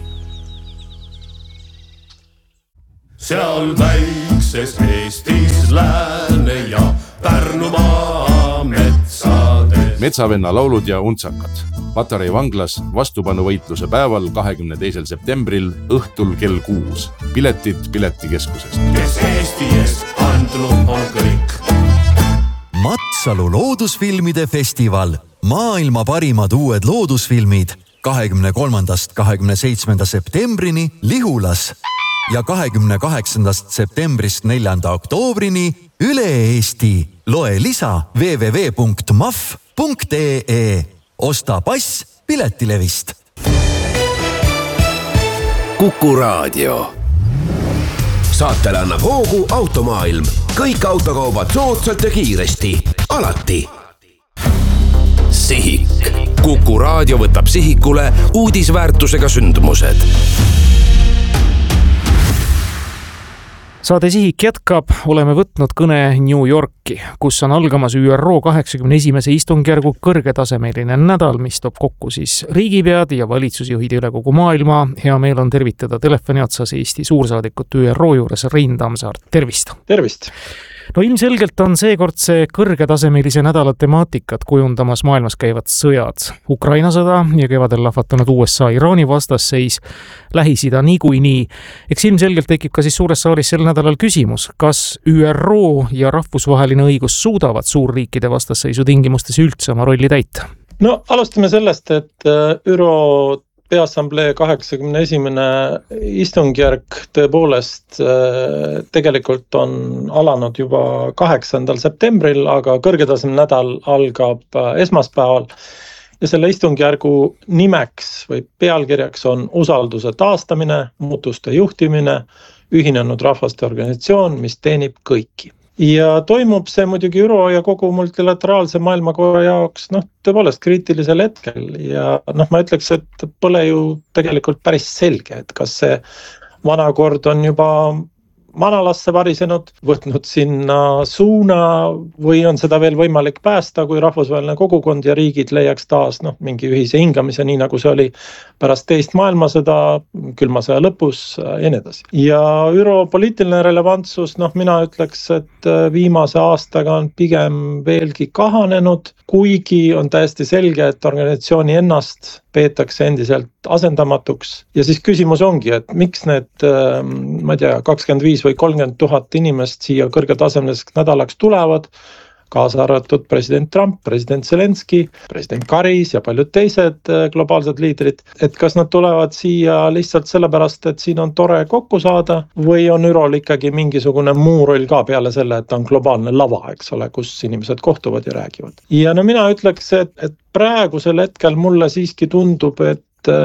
W: Seal väikses Eestis lääne ja Pärnumaa metsades.
X: Metsavenna laulud ja untsakad. Patarei vanglas vastupanuvõitluse päeval kahekümne teisel septembril õhtul kell kuus. Piletid Piletikeskusest.
W: Kes Eesti eest andnud on kõik.
Y: Matsalu loodusfilmide festival. Maailma parimad uued loodusfilmid kahekümne kolmandast kahekümne seitsmenda septembrini Lihulas ja kahekümne kaheksandast septembrist neljanda oktoobrini üle Eesti. Loe lisa w w w punkt m a f punkt ee. Osta pass Piletilevist.
M: Kuku Raadio. Saatele annab hoogu Automaailm. Kõik autokaubad soodsalt ja kiiresti. Alati. Sihik. Kuku Raadio võtab sihikule uudisväärtusega sündmused.
K: Saade Sihik jätkab, oleme võtnud kõne New Yorki, kus on algamas Ü R O kaheksakümne esimese istungjärgu kõrgetasemeline nädal, mis toob kokku siis riigipead ja valitsusjuhid üle kogu maailma. Hea meel on tervitada telefoni otsas Eesti suursaadikut Ü R O juures Rein Tammsaart. Tervist!
Z: Tervist!
K: No ilmselgelt on seekord see kõrgetasemelise nädala temaatikat kujundamas maailmas käivad sõjad. Ukraina sõda ja kevadel lahvatanud U S A Iraani vastasseis, Lähis-Ida niikuinii. Eks ilmselgelt tekib ka siis suures saalis sel nädalal küsimus, kas Ü R O ja rahvusvaheline õigus suudavad suurriikide vastasseisu tingimustes üldse oma rolli täita?
Z: No alustame sellest, et Ü R O Peaassamblee kaheksakümne esimene istungjärk tõepoolest tegelikult on alanud juba kaheksandal septembril, aga kõrgetasemel nädal algab esmaspäeval ja selle istungjärgu nimeks või pealkirjaks on usalduse taastamine, muutuste juhtimine, ühinenud rahvaste organisatsioon, mis teenib kõiki. ja toimub see muidugi ÜRO ja kogu multilateraalse maailmakorra jaoks noh, tõepoolest kriitilisel hetkel ja noh, ma ütleks, et pole ju tegelikult päris selge, et kas see vana kord on juba manalasse varisenud, võtnud sinna suuna või on seda veel võimalik päästa, kui rahvusvaheline kogukond ja riigid leiaks taas noh, mingi ühise hingamise, nii nagu see oli pärast teist maailmasõda, külma sõja lõpus ja nii edasi. Ja ÜRO poliitiline relevantsus, noh mina ütleks, et viimase aastaga on pigem veelgi kahanenud, kuigi on täiesti selge, et organisatsiooni ennast peetakse endiselt asendamatuks. Ja siis küsimus ongi, et miks need, ma ei tea, kakskümmend viis või kolmkümmend tuhat inimest siia kõrgetasemeliseks nädalaks tulevad, kaasa arvatud president Trump, president Zelenski, president Karis ja paljud teised globaalsed liidrid, et kas nad tulevad siia lihtsalt sellepärast, et siin on tore kokku saada või on ÜROl ikkagi mingisugune muu roll ka peale selle, et on globaalne lava, eks ole, kus inimesed kohtuvad ja räägivad. Ja no mina ütleks, et, et praegusel hetkel mulle siiski tundub, et,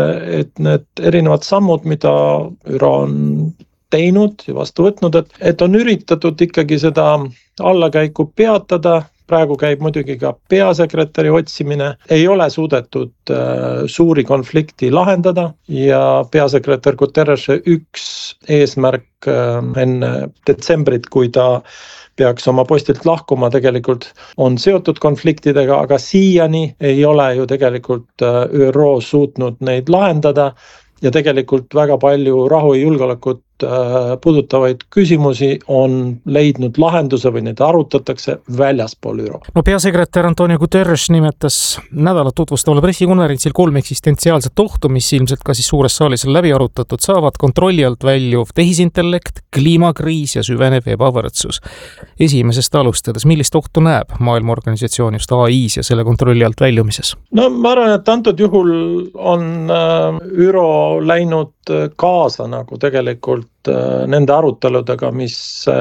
Z: et need erinevad sammud, mida ÜRO on teinud ja vastu võtnud, et, et on üritatud ikkagi seda allakäiku peatada, praegu käib muidugi ka peasekretäri otsimine, ei ole suudetud äh, suuri konflikti lahendada ja peasekretär Guterrese üks eesmärk äh, enne detsembrit, kui ta peaks oma postilt lahkuma, tegelikult on seotud konfliktidega, aga siiani ei ole ju tegelikult äh, ÜRO suutnud neid lahendada ja tegelikult väga palju rahu ja julgeolekut puudutavaid küsimusi on leidnud lahenduse või neid arutatakse väljaspool ÜRO.
K: No peasekretär Antonio Guterres nimetas nädalat tutvustavale pressikonverentsil kolm eksistentsiaalset ohtu, mis ilmselt ka siis suures saalis on läbi arutatud, saavad kontrolli alt väljuv tehisintellekt, kliimakriis ja süvenev ebavõrdsus. Esimesest alustades, millist ohtu näeb maailmaorganisatsioon just A I-s ja selle kontrolli alt väljumises?
Z: No ma arvan, et antud juhul on ÜRO läinud kaasa nagu tegelikult nende aruteludega, mis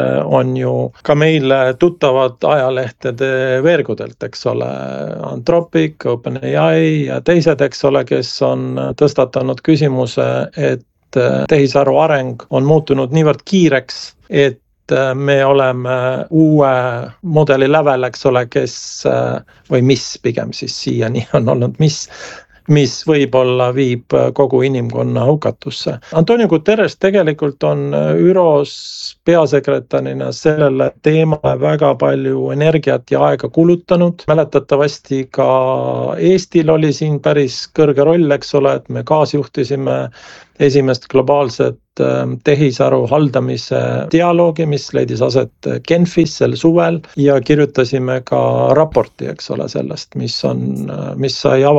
Z: on ju ka meile tuttavad ajalehtede veergudelt, eks ole, Anthropic, OpenAI ja teised, eks ole, kes on tõstatanud küsimuse, et tehisaru areng on muutunud niivõrd kiireks, et me oleme uue modeli lävel, eks ole, kes või mis pigem siis siiani on olnud, mis mis võib-olla viib kogu inimkonna hukatusse. Antonio Guterres tegelikult on ÜROs peasekretärina sellele teemale väga palju energiat ja aega kulutanud. Mäletatavasti ka Eestil oli siin päris kõrge roll, eks ole, et me kaasjuhtisime esimest globaalset tehisaru haldamise dialoogi, mis leidis aset Genfis sel suvel ja kirjutasime ka raporti, eks ole, sellest, mis on, mis sai avatud